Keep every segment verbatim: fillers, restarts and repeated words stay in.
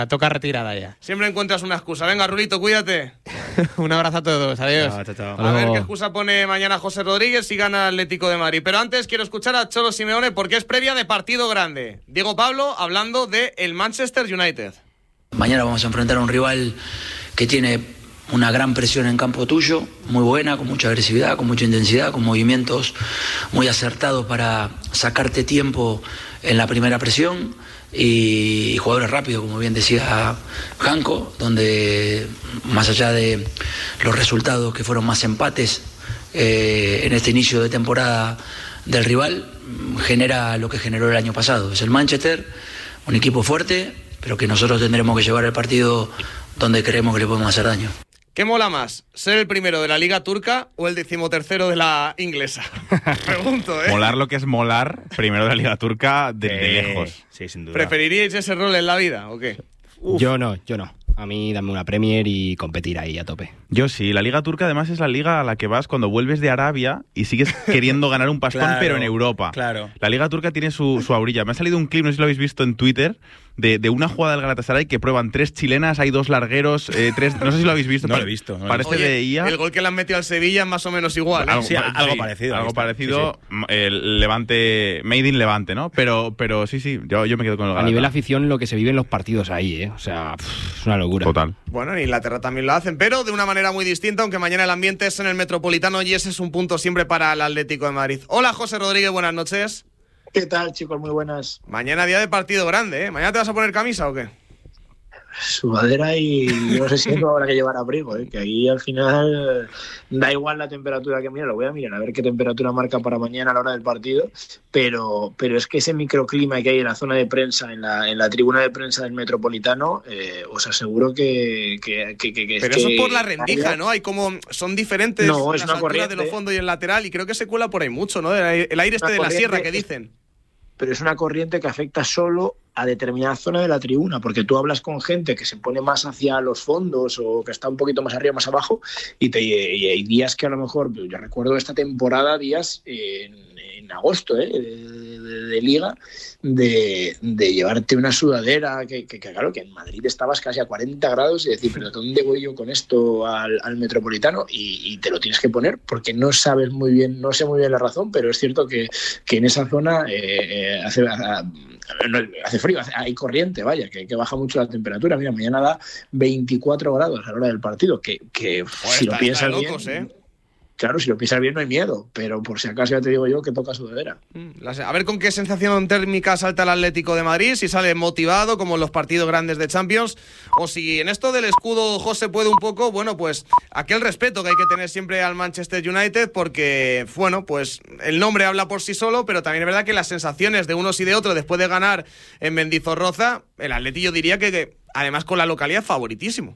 Toca retirada ya. Siempre encuentras una excusa. Venga, Rulito, cuídate. Un abrazo a todos, adiós. Chao, chao, chao. A ver qué excusa pone mañana José Rodríguez si gana Atlético de Madrid. Pero antes quiero escuchar a Cholo Simeone porque es previa de partido grande. Diego Pablo hablando de el Manchester United. Mañana vamos a enfrentar a un rival que tiene una gran presión en campo tuyo, muy buena, con mucha agresividad, con mucha intensidad, con movimientos muy acertados para sacarte tiempo en la primera presión. Y jugadores rápidos, como bien decía Janko, donde más allá de los resultados que fueron más empates eh, en este inicio de temporada del rival, genera lo que generó el año pasado. Es el Manchester, un equipo fuerte, pero que nosotros tendremos que llevar el partido donde creemos que le podemos hacer daño. ¿Qué mola más? ¿Ser el primero de la Liga Turca o el decimotercero de la inglesa? Pregunto, ¿eh? Molar lo que es molar, primero de la Liga Turca, de, de Eh, lejos. Sí, sin duda. ¿Preferiríais ese rol en la vida o qué? Uf. Yo no, yo no. A mí dame una Premier y competir ahí a tope. Yo sí, la Liga Turca además es la liga a la que vas cuando vuelves de Arabia y sigues queriendo ganar un pastón, Claro, pero en Europa. claro. La Liga Turca tiene su, su aurilla. Me ha salido un clip, no sé si lo habéis visto en Twitter, de, de una jugada del Galatasaray que prueban tres chilenas, hay dos largueros, eh, tres, no sé si lo habéis visto. No lo he visto. No lo he Parece Oye, de I A. el gol que le han metido al Sevilla es más o menos igual, ¿eh? Algo, Sí, algo sí, parecido, Algo ahí está. parecido, Sí, el Levante, Made in Levante, ¿no? Pero, pero sí, sí, yo, yo me quedo con el A Galata. nivel afición, lo que se vive en los partidos ahí, ¿eh? O sea, pff, es una locura. Total. Bueno, en Inglaterra también lo hacen, pero de una manera muy distinta, aunque mañana el ambiente es en el Metropolitano y ese es un punto siempre para el Atlético de Madrid. Hola, José Rodríguez, buenas noches. ¿Qué tal, chicos? Muy buenas. Mañana día de partido grande, ¿eh? ¿Mañana te vas a poner camisa o qué? Sudadera y yo no sé si no habrá que llevar abrigo, ¿eh? Que ahí al final da igual la temperatura que mira, lo voy a mirar a ver qué temperatura marca para mañana a la hora del partido, pero, pero es que ese microclima que hay en la zona de prensa, en la, en la tribuna de prensa del Metropolitano, eh, os aseguro que... que, que, que pero es eso que por la rendija, ¿no? Hay como, son diferentes no, es las una alturas corriente de los fondos y el lateral y creo que se cuela por ahí mucho, ¿no? El aire, el aire este de la sierra que dicen. Pero es una corriente que afecta solo a determinada zona de la tribuna, porque tú hablas con gente que se pone más hacia los fondos o que está un poquito más arriba, más abajo, y, te, y hay días que a lo mejor, yo recuerdo esta temporada, días en, en agosto, ¿eh? de, de, de liga, de, de llevarte una sudadera, que, que, que claro, que en Madrid estabas casi a cuarenta grados y decir, pero ¿dónde voy yo con esto al, al Metropolitano? Y, y te lo tienes que poner, porque no sabes muy bien, no sé muy bien la razón, pero es cierto que, que en esa zona eh, eh, hace... A, No, hace frío, hace, hay corriente, vaya, que, que baja mucho la temperatura. Mira, mañana da veinticuatro grados a la hora del partido, que, que Pues si está, lo piensas está locos, bien, ¿eh? Claro, si lo piensas bien no hay miedo, pero por si acaso ya te digo yo que toca sudadera. A ver con qué sensación térmica salta el Atlético de Madrid, si sale motivado como en los partidos grandes de Champions, o si en esto del escudo José puede un poco, bueno, pues aquel respeto que hay que tener siempre al Manchester United, porque, bueno, pues el nombre habla por sí solo, pero también es verdad que las sensaciones de unos y de otros después de ganar en Mendizorroza, el Atleti yo diría que, que además con la localidad favoritísimo.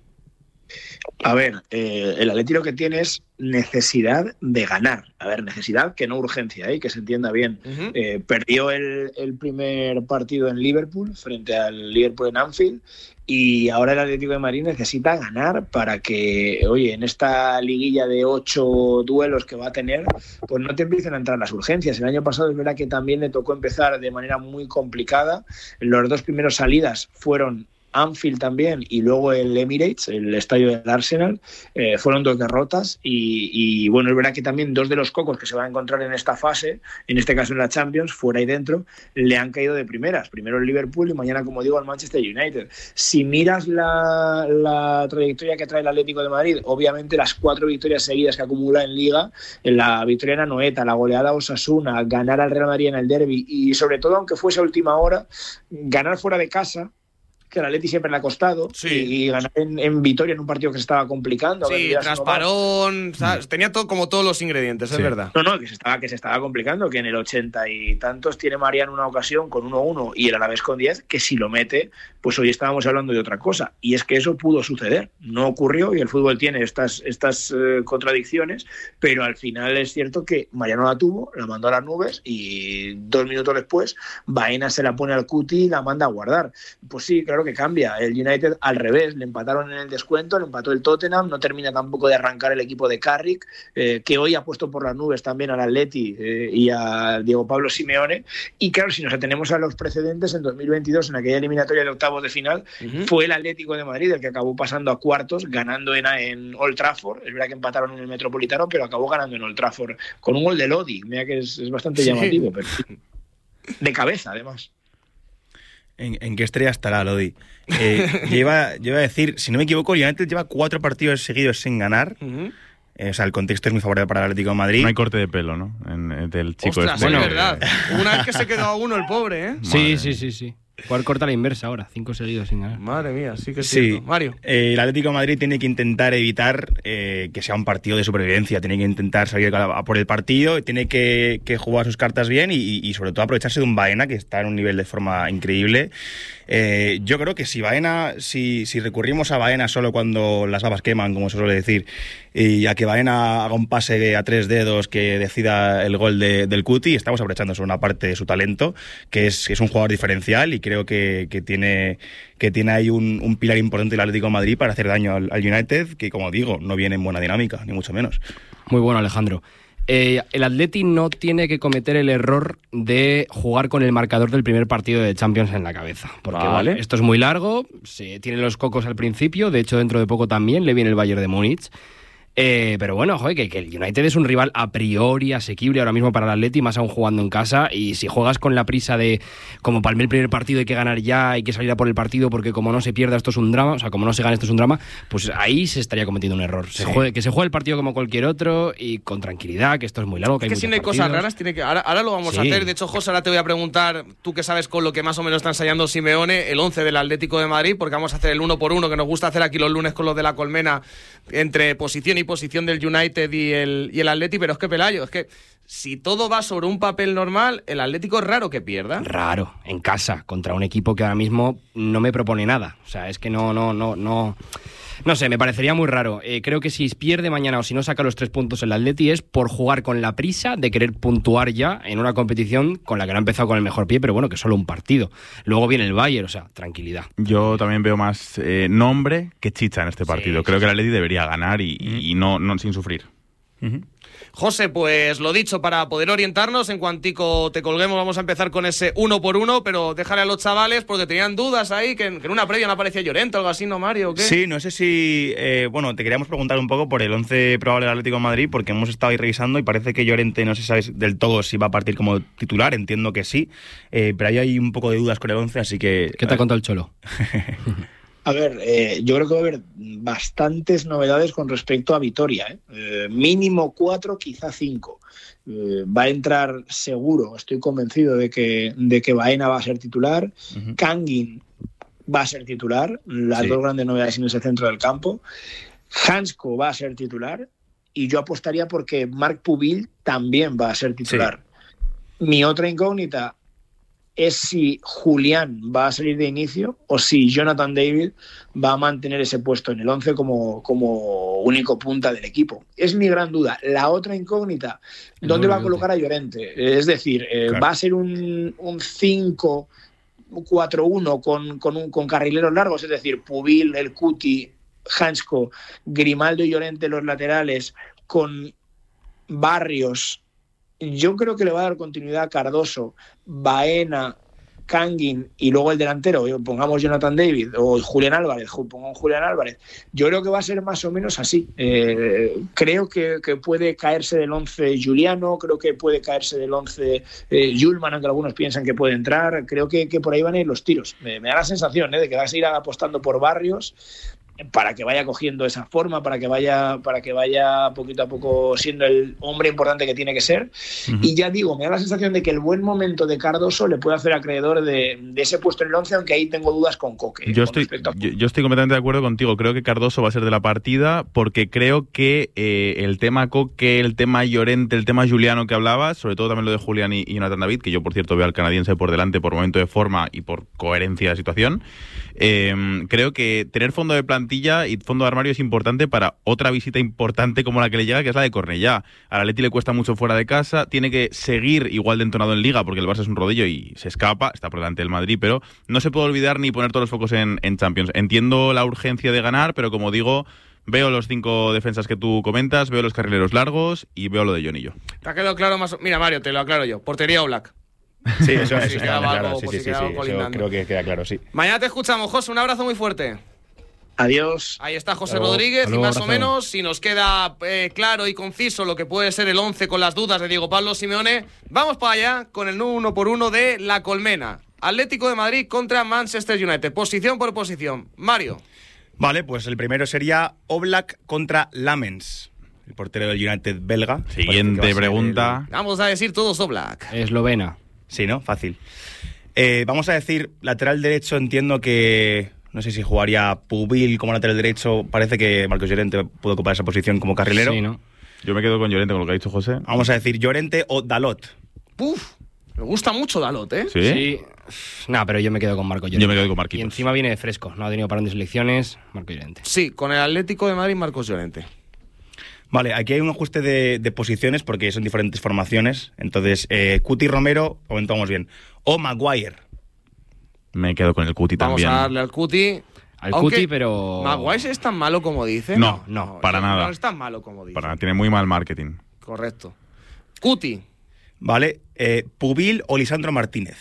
A ver, eh, el Atleti lo que tiene es necesidad de ganar. A ver, necesidad que no urgencia, ¿eh? Que se entienda bien. Uh-huh. Eh, perdió el, el primer partido en Liverpool frente al Liverpool en Anfield y ahora el Atlético de Madrid necesita ganar para que, oye, en esta liguilla de ocho duelos que va a tener, pues no te empiecen a entrar las urgencias. El año pasado es verdad que también le tocó empezar de manera muy complicada. Los dos primeros salidas fueron Anfield también y luego el Emirates, el estadio del Arsenal, eh, fueron dos derrotas y, y bueno, es verdad que también dos de los cocos que se van a encontrar en esta fase, en este caso en la Champions, fuera y dentro, le han caído de primeras, primero el Liverpool y mañana, como digo, el Manchester United. Si miras la, la trayectoria que trae el Atlético de Madrid, obviamente las cuatro victorias seguidas que acumula en Liga, en la victoria en Anoeta, la goleada a Osasuna, ganar al Real Madrid en el derbi y sobre todo, aunque fuese a última hora, ganar fuera de casa, que al Atleti siempre le ha costado, sí. y, y ganar en, en Vitoria en un partido que se estaba complicando. Sí, trasparón, ¿sabes? Tenía todo, como todos los ingredientes, sí. Es verdad. No, no, que se, estaba, que se estaba complicando, que en el ochenta y tantos tiene Mariano una ocasión con uno uno y el Alavés con diez, que si lo mete, pues hoy estábamos hablando de otra cosa. Y es que eso pudo suceder, no ocurrió y el fútbol tiene estas, estas eh, contradicciones, pero al final es cierto que Mariano la tuvo, la mandó a las nubes y dos minutos después Baena se la pone al cuti y la manda a guardar. Pues sí, claro que cambia. El United al revés, le empataron en el descuento, le empató el Tottenham, no termina tampoco de arrancar el equipo de Carrick, eh, que hoy ha puesto por las nubes también al Atleti eh, y a Diego Pablo Simeone. Y claro, si nos atenemos a los precedentes, en dos mil veintidós, en aquella eliminatoria de octavos de final, uh-huh. fue el Atlético de Madrid el que acabó pasando a cuartos, ganando en, en Old Trafford. Es verdad que empataron en el Metropolitano, pero acabó ganando en Old Trafford con un gol de Lodi. Mira que es, es bastante sí. llamativo, pero de cabeza, además. ¿En, en qué estrella estará Lodi? Eh, lleva, lleva a decir, si no me equivoco, el United lleva cuatro partidos seguidos sin ganar. Uh-huh. Eh, o sea, el contexto es muy favorable para el Atlético de Madrid. No hay corte de pelo, ¿no? En, en, del chico Ostras, este. Bueno, es que... verdad. Una vez que se quedó a uno el pobre, ¿eh? Sí, Madre sí, sí, sí. Jugar corta la inversa ahora, cinco seguidos sin ganar. Madre mía, sí que es sí. cierto. Mario. Eh, el Atlético de Madrid tiene que intentar evitar eh, que sea un partido de supervivencia, tiene que intentar salir a por el partido, tiene que, que jugar sus cartas bien y, y sobre todo aprovecharse de un Baena que está en un nivel de forma increíble. Eh, yo creo que si Baena, si, si recurrimos a Baena solo cuando las babas queman, como se suele decir, y a que Baena haga un pase a tres dedos que decida el gol de, del Cuti, estamos aprovechando sobre una parte de su talento, que es, que es un jugador diferencial y creo que, que tiene que tiene ahí un, un pilar importante el Atlético de Madrid para hacer daño al, al United, que como digo, no viene en buena dinámica, ni mucho menos. Muy bueno, Alejandro. Eh, el Atleti no tiene que cometer el error de jugar con el marcador del primer partido de Champions en la cabeza. Porque vale. Bueno, esto es muy largo, se tiene los cocos al principio, de hecho dentro de poco también le viene el Bayern de Múnich. Eh, pero bueno, joder, que, que el United es un rival a priori asequible ahora mismo para el Atleti, más aún jugando en casa, y si juegas con la prisa de como para el primer partido hay que ganar ya, hay que salir a por el partido porque como no se pierda esto es un drama, o sea, como no se gana esto es un drama, pues ahí se estaría cometiendo un error. Se sí. juegue, que se juegue el partido como cualquier otro y con tranquilidad, que esto es muy largo, que, es hay que si no hay partidos. cosas raras, tiene que ahora, ahora lo vamos sí. a hacer. De hecho, José, ahora te voy a preguntar, tú que sabes con lo que más o menos está ensayando Simeone, el once del Atlético de Madrid, porque vamos a hacer el uno por uno que nos gusta hacer aquí los lunes con los de la Colmena, entre posición y posición del United y el, y el Atleti, pero es que Pelayo, es que si todo va sobre un papel normal, el Atlético es raro que pierda. Raro, en casa, contra un equipo que ahora mismo no me propone nada. O sea, es que no, no, no, no... No sé, me parecería muy raro. Eh, creo que si pierde mañana o si no saca los tres puntos el Atleti es por jugar con la prisa de querer puntuar ya en una competición con la que no ha empezado con el mejor pie, pero bueno, que solo un partido. Luego viene el Bayern, o sea, tranquilidad. Yo también veo más eh, nombre que chicha en este partido. Sí, creo sí, que el Atleti debería ganar y, uh-huh. y no, no sin sufrir. Uh-huh. José, pues lo dicho, para poder orientarnos, en cuantico te colguemos vamos a empezar con ese uno por uno, pero déjale a los chavales porque tenían dudas ahí, que en, que en una previa no aparecía Llorente o algo así, ¿no, Mario? ¿O qué? Sí, no sé si... Eh, bueno, te queríamos preguntar un poco por el once probable del Atlético de Madrid, porque hemos estado ahí revisando y parece que Llorente no se sabe del todo si va a partir como titular, entiendo que sí, eh, pero ahí hay un poco de dudas con el once, así que... ¿Qué te ha contado el Cholo? A ver, eh, yo creo que va a haber bastantes novedades con respecto a Vitoria, ¿eh? Eh, mínimo cuatro, quizá cinco. Eh, va a entrar seguro, estoy convencido de que, de que Baena va a ser titular, uh-huh. Kangin va a ser titular, las sí. dos grandes novedades en ese centro del campo, Hansko va a ser titular y yo apostaría porque Marc Pubil también va a ser titular. Sí. Mi otra incógnita es si Julián va a salir de inicio o si Jonathan David va a mantener ese puesto en el once como, como único punta del equipo. Es mi gran duda. La otra incógnita, ¿dónde va a colocar a Llorente? Es decir, eh, claro. ¿va a ser un, un cinco cuatro uno con, con, un, con carrileros largos? Es decir, Pubil, El Cuti, Hansko, Grimaldo y Llorente los laterales con Barrios. Yo creo que le va a dar continuidad a Cardoso, Baena, Kangin y luego el delantero, pongamos Jonathan David o Julián Álvarez, pongamos Julián Álvarez. Yo creo que va a ser más o menos así. Eh, creo que, que puede caerse del once Juliano, creo que puede caerse del once eh, Julman, aunque algunos piensan que puede entrar. Creo que, que por ahí van a ir los tiros. Me, me da la sensación ¿eh? de que va a seguir apostando por Barrios para que vaya cogiendo esa forma, para que vaya para que vaya poquito a poco siendo el hombre importante que tiene que ser. Uh-huh. Y ya digo, me da la sensación de que el buen momento de Cardoso le puede hacer acreedor de, de ese puesto en el once, aunque ahí tengo dudas con Coque. Yo, con estoy, yo, yo estoy completamente de acuerdo contigo. Creo que Cardoso va a ser de la partida porque creo que eh, el tema Coque, el tema Llorente, el tema Juliano que hablabas, sobre todo también lo de Julián y, y Jonathan David, que yo por cierto veo al canadiense por delante por momento de forma y por coherencia de situación, eh, creo que tener fondo de plantilla plantilla y fondo de armario es importante para otra visita importante como la que le llega, que es la de Cornellá. Al Atleti le cuesta mucho fuera de casa, tiene que seguir igual de entonado en Liga porque el Barça es un rodillo y se escapa, está por delante del Madrid, pero no se puede olvidar ni poner todos los focos en, en Champions. Entiendo la urgencia de ganar, pero como digo, veo los cinco defensas que tú comentas, veo los carrileros largos y veo lo de Jonillo. ¿Te ha quedado claro más? Mira, Mario, te lo aclaro yo. Portería Oblak. Sí, eso, Si eso quedaba está claro. algo- Sí, por sí, si sí, quedaba sí, algo eso colindando. creo que queda claro, sí. Mañana te escuchamos, José. Un abrazo muy fuerte. Adiós. Ahí está José Hasta luego. Rodríguez Hasta y luego, más o abrazo. menos, si nos queda eh, claro y conciso lo que puede ser el once con las dudas de Diego Pablo Simeone, vamos para allá con el uno por uno de La Colmena. Atlético de Madrid contra Manchester United, posición por posición. Mario. Vale, pues el primero sería Oblak contra Lamens, el portero del United belga. Parece que va a Siguiente ser pregunta. Vamos a decir todos Oblak. Eslovena. el- Sí, ¿no? Fácil. Eh, vamos a decir, lateral derecho, entiendo que... No sé si jugaría Pubil como lateral derecho. Parece que Marcos Llorente puede ocupar esa posición como carrilero. Sí, ¿no? Yo me quedo con Llorente con lo que ha dicho José. Vamos a decir Llorente o Dalot. Puf, me gusta mucho Dalot, ¿eh? ¿Sí? Sí. No, pero yo me quedo con Marco Llorente. Yo me quedo con Y Marquinhos. encima viene de fresco. No ha tenido parón de selecciones. Marco Llorente. Sí, con el Atlético de Madrid, Marcos Llorente. Vale, aquí hay un ajuste de, de posiciones porque son diferentes formaciones. Entonces, eh, Cuti Romero, o vamos bien. O Maguire. Me quedo con el Cuti Vamos también. a darle al Cuti. Al Aunque Cuti, pero... ¿Maguire es tan malo como dice? No, no, para no, nada. No es tan malo como dice. Para nada, tiene muy mal marketing. Correcto. Cuti. Vale, eh, Pubil o Lisandro Martínez.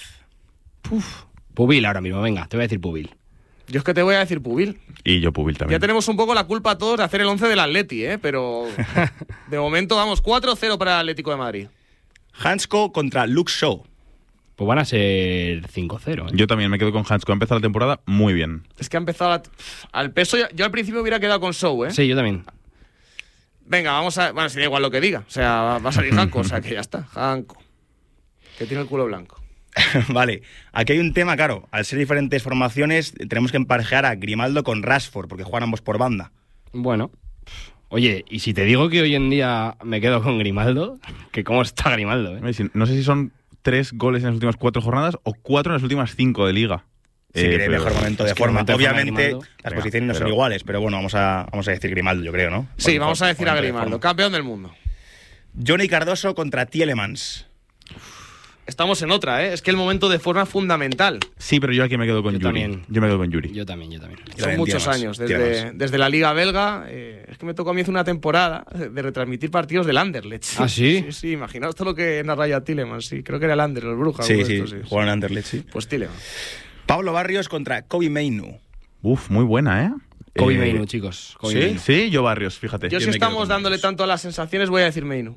Pubil ahora mismo, venga, te voy a decir Pubil. Yo es que te voy a decir Pubil. Y yo Pubil también. Ya tenemos un poco la culpa todos de hacer el once del Atleti, ¿eh? Pero de momento vamos cuatro cero para el Atlético de Madrid. Hansko contra Luke Shaw. Pues van a ser cinco cero, ¿eh? Yo también me quedo con Hansko. Ha empezado la temporada muy bien. Es que ha empezado la- al peso. Yo, yo al principio hubiera quedado con Show, ¿eh? Sí, yo también. Venga, vamos a. Bueno, si da igual lo que diga. O sea, va, va a salir Hanko, o sea que ya está. Hanko. Que tiene el culo blanco. Vale, aquí hay un tema, claro. Al ser diferentes formaciones, tenemos que emparejar a Grimaldo con Rashford, porque juegan ambos por banda. Bueno. Oye, y si te digo que hoy en día me quedo con Grimaldo, que cómo está Grimaldo, ¿eh? No sé si son tres goles en las últimas cuatro jornadas o cuatro en las últimas cinco de Liga. Si Eh, quiere pero- mejor momento es de que forma. momento de forma de Obviamente, Grimaldo. las Venga, posiciones no son pero- iguales, pero bueno, vamos a, vamos a decir Grimaldo, yo creo, ¿no? Sí, Por vamos a mejor decir a momento de Grimaldo, forma. campeón del mundo. Johnny Cardoso contra Tielemans. Estamos en otra, ¿eh? Es que el momento de forma es fundamental. Sí, pero yo aquí me quedo con Yo Yuri. también. Yo me quedo con Yuri. Yo también, yo también. Yo Son también, muchos Tielemans, años, desde, Tielemans. desde la Liga Belga. eh, es que me tocó a mí hace una temporada de retransmitir partidos del Anderlecht. ¿Ah, sí? Sí, sí, imaginaos todo lo que narra ya Tielemans. Sí, creo que era el Anderlecht, el Bruja. Sí, algo de sí, esto, jugaron en Anderlecht, sí. Pues Tielemans. Pablo Barrios contra Kobe Mainu. Uf, muy buena, ¿eh? Kobe Eh, Mainu, chicos. Kobe ¿Sí? Mainu. Sí, yo Barrios, fíjate. Yo, Yo si me quedo estamos con dándole Barrios. tanto a las sensaciones, voy a decir Meinu.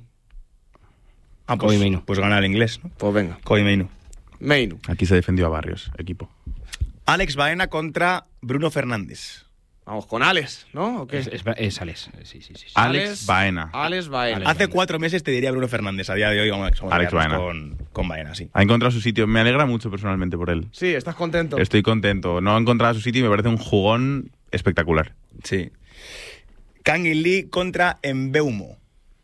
Ah, Kobe pues, Mainu. pues gana el inglés, ¿no? Pues venga, Kobe Mainu. Meinu. Aquí se defendió a Barrios, equipo. Alex Baena contra Bruno Fernández. Vamos con Alex, ¿no? ¿O qué? Es, es, es Alex. Sí, sí, sí. sí. Alex Baena. Alex Baena. Alex. Hace cuatro meses te diría Bruno Fernández. A día de hoy vamos, vamos Alex a quedarnos Baena. con, con Baena, sí. Ha encontrado su sitio. Me alegra mucho personalmente por él. Sí, ¿estás contento? Estoy contento. No ha encontrado su sitio y me parece un jugón espectacular. Sí. Kangin Lee contra Mbeumo.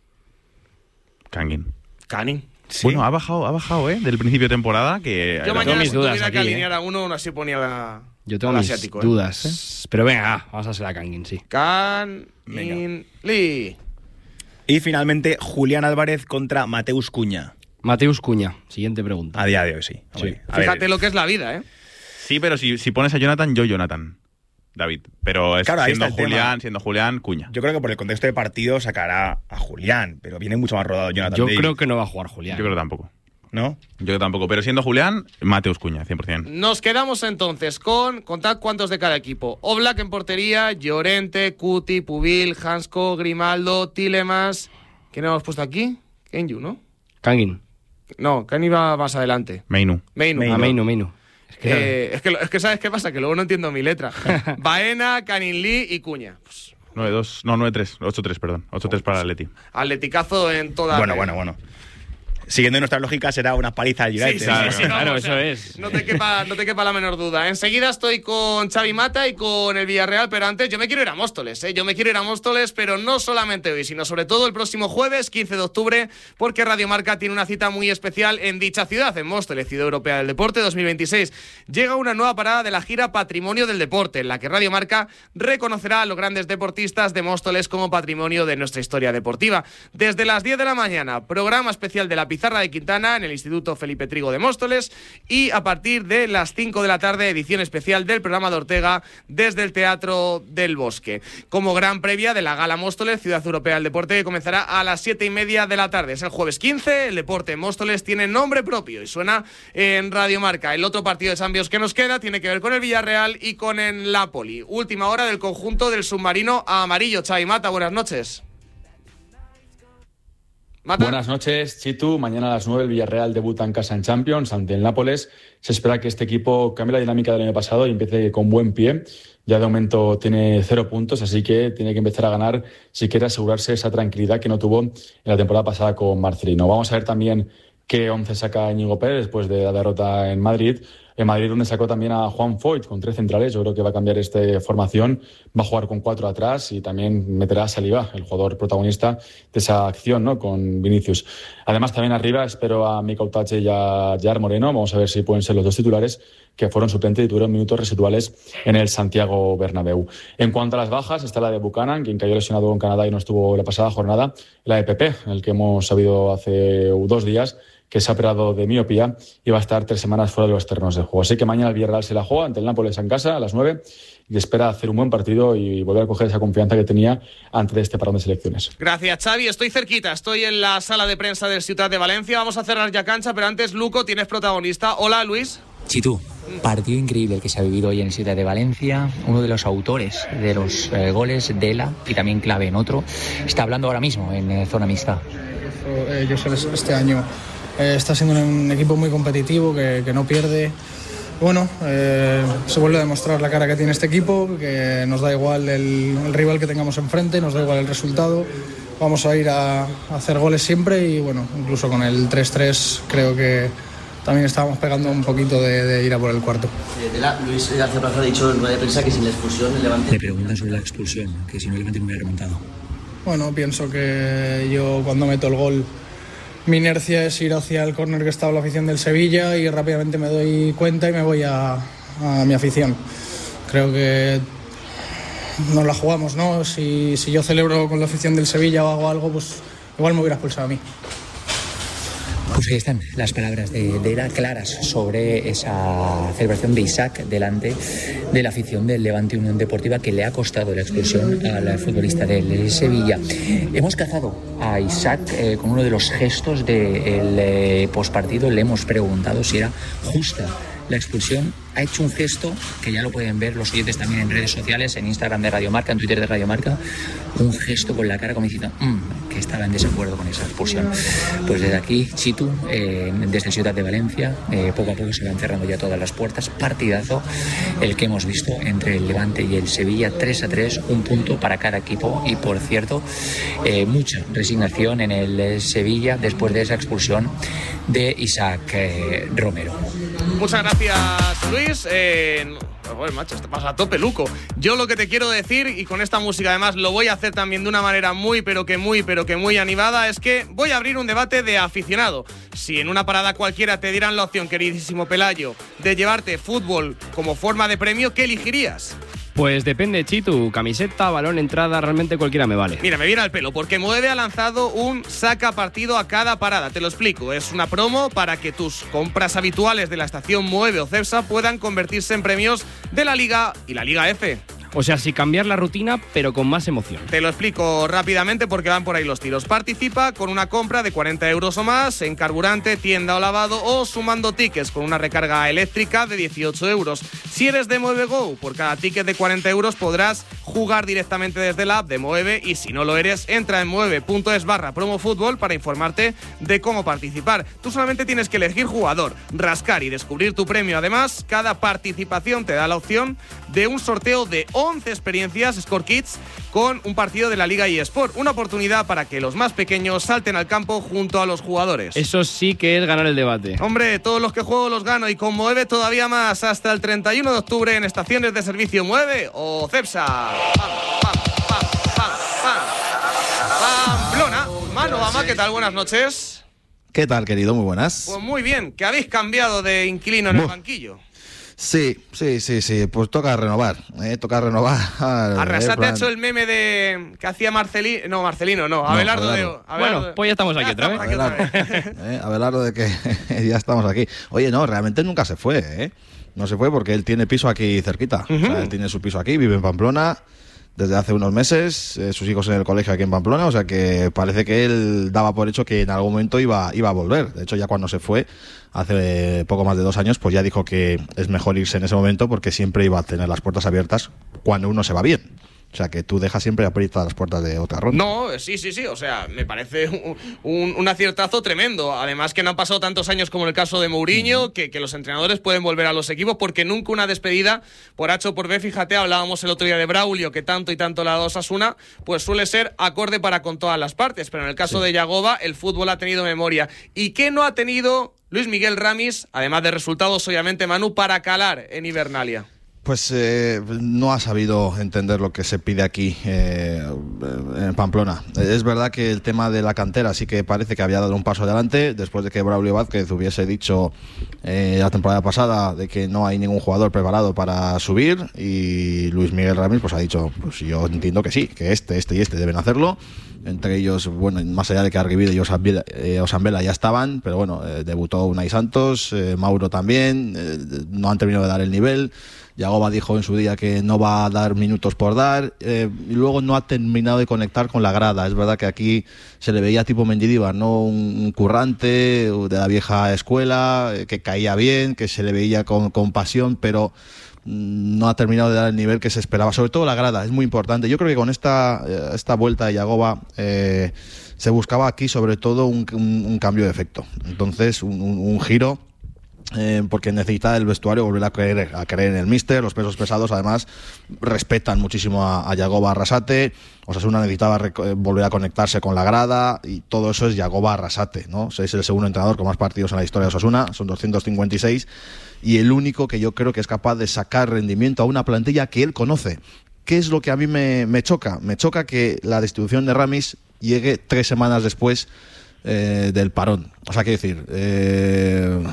Kangin. Canning. Sí. Bueno, ha bajado, ha bajado, ¿eh? Del principio de temporada que... Yo tengo mañana mis si dudas tuviera que aquí, alinear a uno, así ponía la, Yo tengo al mis asiático. ¿eh? dudas. Pero venga, ah, vamos a hacer la Kangin, sí. Can Venga. In Lee. Y finalmente Julián Álvarez contra Mateus Cuña. Mateus Cuña, siguiente pregunta. A día de hoy, sí. Sí. Hombre, a ver, Fíjate lo que es la vida, ¿eh? Sí, pero si, si pones a Jonathan, yo Jonathan. David. Pero es, Claro, ahí siendo está el Julián, tema. siendo Julián, Cuña. Yo creo que por el contexto de partido sacará a Julián, pero viene mucho más rodado Jonathan Yo David, creo que no va a jugar Julián. Yo creo que tampoco. ¿no? Yo tampoco. Pero siendo Julián, Mateus Cuña, cien por ciento. Nos quedamos entonces con, contad cuántos de cada equipo. Oblak en portería, Llorente, Cuti, Pubil, Hansko, Grimaldo, Tielemans. ¿Quién hemos puesto aquí? Kenju, ¿no? Kangin. No, Kenny va más adelante. Meinu. Meinu. Ah, Meinu, Meinu. Es que, Eh, es, que, es que ¿sabes qué pasa? Que luego no entiendo mi letra. Baena, Canin Lee y Cuña. Pues, nueve dos, no, nueve tres, ocho tres, perdón. ocho tres para el Atleti. atleticazo en toda... Bueno, bueno, bueno. Siguiendo nuestra lógica, será una paliza al United. Sí, sí, Claro, sí, sí, claro, vamos, eso o sea, es. No te, quepa, no te quepa la menor duda. Enseguida estoy con Xavi Mata y con el Villarreal, pero antes yo me quiero ir a Móstoles, ¿eh? Yo me quiero ir a Móstoles, pero no solamente hoy, sino sobre todo el próximo jueves, quince de octubre, porque Radio Marca tiene una cita muy especial en dicha ciudad, en Móstoles, Ciudad Europea del Deporte dos mil veintiséis. Llega una nueva parada de la gira Patrimonio del Deporte, en la que Radio Marca reconocerá a los grandes deportistas de Móstoles como patrimonio de nuestra historia deportiva. Desde las diez de la mañana, programa especial de la Pizarra de Quintana en el Instituto Felipe Trigo de Móstoles, y a partir de las cinco de la tarde, edición especial del programa de Ortega desde el Teatro del Bosque, como gran previa de la Gala Móstoles, Ciudad Europea del Deporte, que comenzará a las siete y media de la tarde. Es el jueves quince, el deporte en Móstoles tiene nombre propio y suena en Radio Marca. El otro partido de Champions que nos queda tiene que ver con el Villarreal y con el Napoli. Última hora del conjunto del submarino amarillo. Xavi Mata, buenas noches. ¿Mata? Buenas noches, Chitu. Mañana a las nueve el Villarreal debuta en casa en Champions ante el Nápoles. Se espera que este equipo cambie la dinámica del año pasado y empiece con buen pie. Ya de momento tiene cero puntos, así que tiene que empezar a ganar si quiere asegurarse esa tranquilidad que no tuvo en la temporada pasada con Marcelino. Vamos a ver también qué once saca Íñigo Pérez después de la derrota en Madrid. En Madrid, donde sacó también a Juan Foyt con tres centrales. Yo creo que va a cambiar esta formación. Va a jugar con cuatro atrás y también meterá a Saliba, el jugador protagonista de esa acción, ¿no?, con Vinicius. Además, también arriba espero a Mikel Otache y a Gerard Moreno. Vamos a ver si pueden ser los dos titulares que fueron suplentes y tuvieron minutos residuales en el Santiago Bernabéu. En cuanto a las bajas, está la de Buchanan, quien cayó lesionado en Canadá y no estuvo la pasada jornada. La de Pepe, el que hemos sabido hace dos días, que se ha operado de miopía y va a estar tres semanas fuera de los terrenos de juego. Así que mañana el Villarreal se la juega ante el Nápoles en casa a las nueve y espera hacer un buen partido y volver a coger esa confianza que tenía antes de este parón de selecciones. Gracias, Xavi. Estoy cerquita, estoy en la sala de prensa del Ciutat de Valencia. Vamos a cerrar ya cancha, pero antes, Luco, tienes protagonista. Hola, Luis. Chitu, partido increíble el que se ha vivido hoy en Ciudad de Valencia. Uno de los autores de los eh, goles, Dela, y también clave en otro, está hablando ahora mismo en eh, zona mixta. Ellos este año eh, está siendo un equipo muy competitivo, que, que no pierde. Bueno, eh, se vuelve a demostrar la cara que tiene este equipo, que nos da igual el, el rival que tengamos enfrente, nos da igual el resultado. Vamos a ir a, a hacer goles siempre y bueno, incluso con el tres tres creo que también estábamos pegando un poquito de, de ir a por el cuarto. De la, Luis García Plaza ha dicho en rueda de prensa que sin la expulsión el Levante... Le preguntan sobre la expulsión, que si no el Levante no hubiera remontado. Bueno, pienso que yo cuando meto el gol, mi inercia es ir hacia el córner que estaba la afición del Sevilla y rápidamente me doy cuenta y me voy a, a mi afición. Creo que nos la jugamos, ¿no? Si, si yo celebro con la afición del Sevilla o hago algo, pues igual me hubiera expulsado a mí. Pues ahí están las palabras de Dela claras sobre esa celebración de Isaac delante de la afición del Levante Unión Deportiva, que le ha costado la expulsión al futbolista del Sevilla. Hemos cazado a Isaac eh, con uno de los gestos del eh, postpartido. Le hemos preguntado si era justa la expulsión. Ha hecho un gesto que ya lo pueden ver los oyentes también en redes sociales, en Instagram de Radio Marca, en Twitter de Radio Marca, un gesto con la cara como diciendo mmm, que estaba en desacuerdo con esa expulsión. Pues desde aquí, Chitu, eh, desde Ciudad de Valencia, eh, poco a poco se van cerrando ya todas las puertas. Partidazo el que hemos visto entre el Levante y el Sevilla, tres a tres, un punto para cada equipo. Y por cierto, eh, mucha resignación en el Sevilla después de esa expulsión de Isaac eh, Romero. Muchas gracias, Luis. Eh, Joder, macho, te pasa a tope, Luco. Yo lo que te quiero decir, y con esta música además lo voy a hacer también de una manera muy, pero que muy, pero que muy animada, es que voy a abrir un debate de aficionado. Si en una parada cualquiera te dieran la opción, queridísimo Pelayo, de llevarte fútbol como forma de premio, ¿qué elegirías? Pues depende, Chitu. Camiseta, balón, entrada, realmente cualquiera me vale. Mira, me viene al pelo, porque Moeve ha lanzado un saca partido a cada parada. Te lo explico. Es una promo para que tus compras habituales de la estación Moeve o Cepsa puedan convertirse en premios de la Liga y la Liga F. O sea, sí cambiar la rutina, pero con más emoción. Te lo explico rápidamente porque van por ahí los tiros. Participa con una compra de cuarenta euros o más en carburante, tienda o lavado, o sumando tickets con una recarga eléctrica de dieciocho euros. Si eres de MoveGo, por cada ticket de cuarenta euros podrás jugar directamente desde la app de Moeve, y si no lo eres, entra en moeve.es barra promofútbol para informarte de cómo participar. Tú solamente tienes que elegir jugador, rascar y descubrir tu premio. Además, cada participación te da la opción de un sorteo de once experiencias Score Kids con un partido de la Liga eSport. Una oportunidad para que los más pequeños salten al campo junto a los jugadores. Eso sí que es ganar el debate. Hombre, todos los que juego los gano, y con Moeve todavía más, hasta el treinta y uno de octubre en estaciones de servicio Moeve o Cepsa. Pam, pam, pam, pam, pam. Pamplona. Manu Ama, ¿qué tal? Buenas noches. ¿Qué tal, querido? Muy buenas. Pues muy bien, que habéis cambiado de inquilino en Buf. el banquillo. Sí, sí, sí, sí, pues toca renovar, ¿eh? toca renovar. Arrasate plan... ha hecho el meme de que hacía Marcelino, no, Marcelino, no, Abelardo, no, Abelardo. de... Abelardo. Bueno, pues ya estamos aquí otra vez. Abelardo, ¿eh? Abelardo de que ya estamos aquí. Oye, no, realmente nunca se fue, ¿eh? No se fue porque él tiene piso aquí cerquita. Uh-huh. O sea, él tiene su piso aquí, vive en Pamplona desde hace unos meses, eh, sus hijos en el colegio aquí en Pamplona, o sea que parece que él daba por hecho que en algún momento iba, iba a volver. De hecho, ya cuando se fue, hace poco más de dos años, pues ya dijo que es mejor irse en ese momento porque siempre iba a tener las puertas abiertas cuando uno se va bien. O sea, que tú dejas siempre abiertas las puertas de otra ronda. No, sí, sí, sí. O sea, me parece un, un, un aciertazo tremendo. Además que no han pasado tantos años como en el caso de Mourinho, uh-huh. que, que los entrenadores pueden volver a los equipos, porque nunca una despedida por H o por B. Fíjate, hablábamos el otro día de Braulio, que tanto y tanto le ha dado Osasuna, pues suele ser acorde para con todas las partes. Pero en el caso sí. de Yagoba, el fútbol ha tenido memoria. ¿Y qué no ha tenido Luis Miguel Ramis, además de resultados, obviamente, Manu, para calar en Hibernalia? Pues eh, no ha sabido entender lo que se pide aquí eh, en Pamplona. Es verdad que el tema de la cantera sí que parece que había dado un paso adelante después de que Braulio Vázquez hubiese dicho eh, la temporada pasada de que no hay ningún jugador preparado para subir, y Luis Miguel Ramírez pues ha dicho, pues yo entiendo que sí, que este, este y este deben hacerlo. Entre ellos, bueno, más allá de que Arribide y Osambela, eh, Osambela ya estaban, pero bueno, eh, debutó Unai Santos, eh, Mauro también, eh, no han terminado de dar el nivel. Yagoba dijo en su día que no va a dar minutos por dar, eh, y luego no ha terminado de conectar con la grada. Es verdad que aquí se le veía tipo Mendilibar, ¿no? Un, un currante de la vieja escuela, eh, que caía bien, que se le veía con, con pasión, pero no ha terminado de dar el nivel que se esperaba. Sobre todo la grada, es muy importante. Yo creo que con esta, esta vuelta de Yagoba eh, se buscaba aquí sobre todo un, un, un cambio de efecto. Entonces, un, un, un giro. Eh, porque necesita el vestuario volver a creer, a creer en el míster. Los pesos pesados además respetan muchísimo a, a Yagoba Arrasate. Osasuna necesitaba rec- volver a conectarse con la grada, y todo eso es Yagoba Arrasate, ¿no? Es el segundo entrenador con más partidos en la historia de Osasuna, son doscientos cincuenta y seis, y el único que yo creo que es capaz de sacar rendimiento a una plantilla que él conoce. ¿Qué es lo que a mí me, me choca? Me choca que la destitución de Ramis llegue tres semanas después eh, del parón. O sea, quiero decir, eh,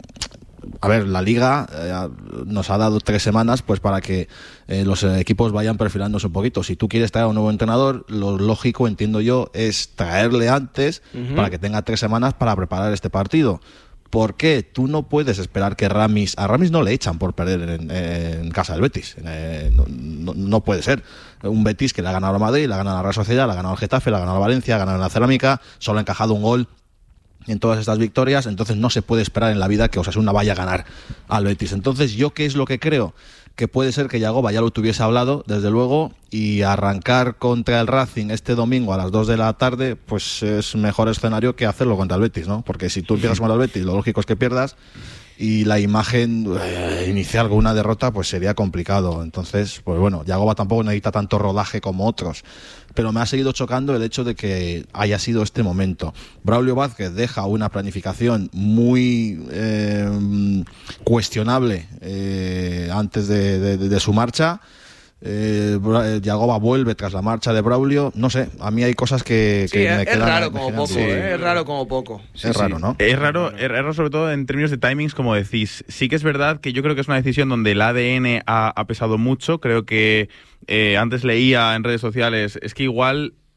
a ver, la Liga eh, nos ha dado tres semanas pues para que eh, los equipos vayan perfilándose un poquito. Si tú quieres traer a un nuevo entrenador, lo lógico, entiendo yo, es traerle antes uh-huh. para que tenga tres semanas para preparar este partido. ¿Por qué? Tú no puedes esperar que Ramis... A Ramis no le echan por perder en, en casa del Betis. Eh, no, no, no puede ser. Un Betis que le ha ganado a Madrid, le ha ganado a la Real Sociedad, le ha ganado al Getafe, le ha ganado a Valencia, le ha ganado a la Cerámica, solo ha encajado un gol en todas estas victorias. Entonces no se puede esperar en la vida que Osasuna vaya a ganar al Betis. Entonces, ¿yo qué es lo que creo? Que puede ser que Yagoba ya lo tuviese hablado, desde luego, y arrancar contra el Racing este domingo a las dos de la tarde, pues es mejor escenario que hacerlo contra el Betis, ¿no? Porque si tú empiezas contra el Betis, lo lógico es que pierdas, y la imagen eh, inicial con una derrota pues sería complicado. Entonces, pues bueno, Yagoba tampoco necesita tanto rodaje como otros, pero me ha seguido chocando el hecho de que haya sido este momento. Braulio Vázquez deja una planificación muy eh, cuestionable eh, antes de, de, de su marcha. Eh, Yagoba vuelve tras la marcha de Braulio. No sé, a mí hay cosas que, sí, que es, me quedan. Es raro como poco, sí. eh, es raro como poco. Sí, es raro, ¿no? Es raro, es raro sobre todo en términos de timings, como decís. Sí que es verdad que yo creo que es una decisión donde el A D N ha, ha pesado mucho. Creo que eh, antes leía en redes sociales, es que igual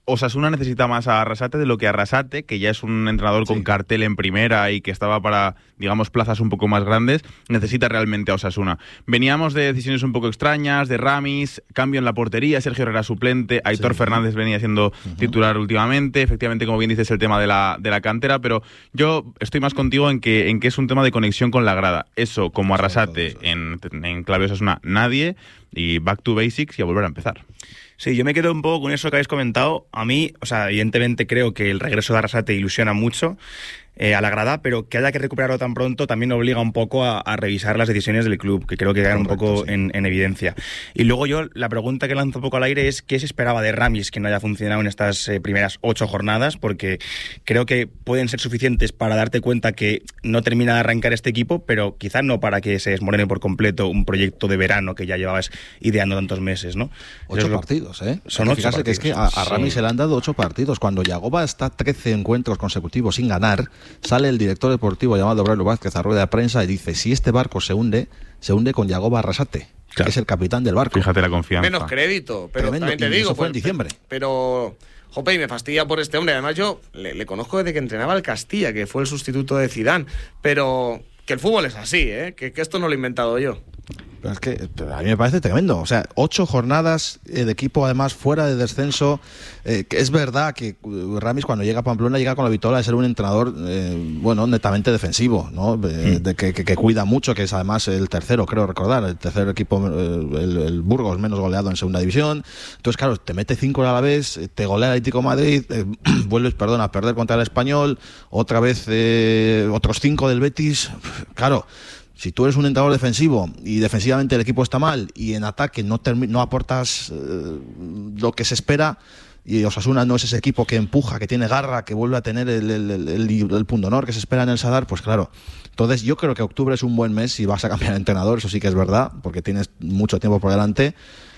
Osasuna necesita más a Arrasate de lo que Arrasate, que ya es un entrenador sí. con cartel en primera y que estaba para, digamos, plazas un poco más grandes, necesita realmente a Osasuna. Veníamos de decisiones un poco extrañas, de Ramis, cambio en la portería, Sergio Herrera suplente, Aitor sí. Fernández venía siendo uh-huh. titular últimamente, efectivamente, como bien dices, el tema de la, de la cantera, pero yo estoy más contigo en que, en que es un tema de conexión con la grada. Eso, como Arrasate, en, en clave Osasuna, nadie, y back to basics y a volver a empezar. Sí, yo me quedo un poco con eso que habéis comentado. A mí, o sea, evidentemente creo que el regreso de Arrasate ilusiona mucho eh, a la grada, pero que haya que recuperarlo tan pronto también obliga un poco a, a revisar las decisiones del club, que creo que quedan un poco sí. en, en evidencia. Y luego yo, la pregunta que lanzo un poco al aire es ¿qué se esperaba de Ramis que no haya funcionado en estas eh, primeras ocho jornadas? Porque creo que pueden ser suficientes para darte cuenta que no termina de arrancar este equipo, pero quizás no para que se desmorene por completo un proyecto de verano que ya llevabas ideando tantos meses, ¿no? Ocho es partidos, ¿eh? Son ocho partidos. Que es que a, a Ramis sí. se le han dado ocho partidos. Cuando Yagoba está trece encuentros consecutivos sin ganar, sale el director deportivo llamado Braulio Vázquez a rueda de prensa y dice, si este barco se hunde, se hunde con Yagoba Arrasate, claro. que es el capitán del barco. Fíjate la confianza. Menos crédito, pero Tremendo. también te y digo... Eso fue pues, en diciembre. Pero... Jope, y me fastidia por este hombre. Además, yo le, le conozco desde que entrenaba al Castilla, que fue el sustituto de Zidane. Pero que el fútbol es así, ¿eh? Que, que esto no lo he inventado yo. Pero es que a mí me parece tremendo. O sea, ocho jornadas eh, de equipo, además, fuera de descenso. Eh, que es verdad que Ramis, cuando llega a Pamplona, llega con la vitola de ser un entrenador, eh, bueno, netamente defensivo, ¿no? Eh, de, que, que, que cuida mucho, que es además el tercero, creo recordar, el tercer equipo, eh, el, el Burgos menos goleado en segunda división. Entonces, claro, te mete cinco a la vez, te golea el Atlético de Madrid, eh, vuelves, perdón, a perder contra el Español, otra vez eh, otros cinco del Betis. Claro. Si tú eres un entrenador defensivo y defensivamente el equipo está mal y en ataque no, termi- no aportas eh, lo que se espera, y Osasuna no es ese equipo que empuja, que tiene garra, que vuelve a tener el, el, el, el, el pundonor que se espera en el Sadar, pues claro. Entonces yo creo que octubre es un buen mes si vas a cambiar de entrenador, eso sí que es verdad, porque tienes mucho tiempo por delante,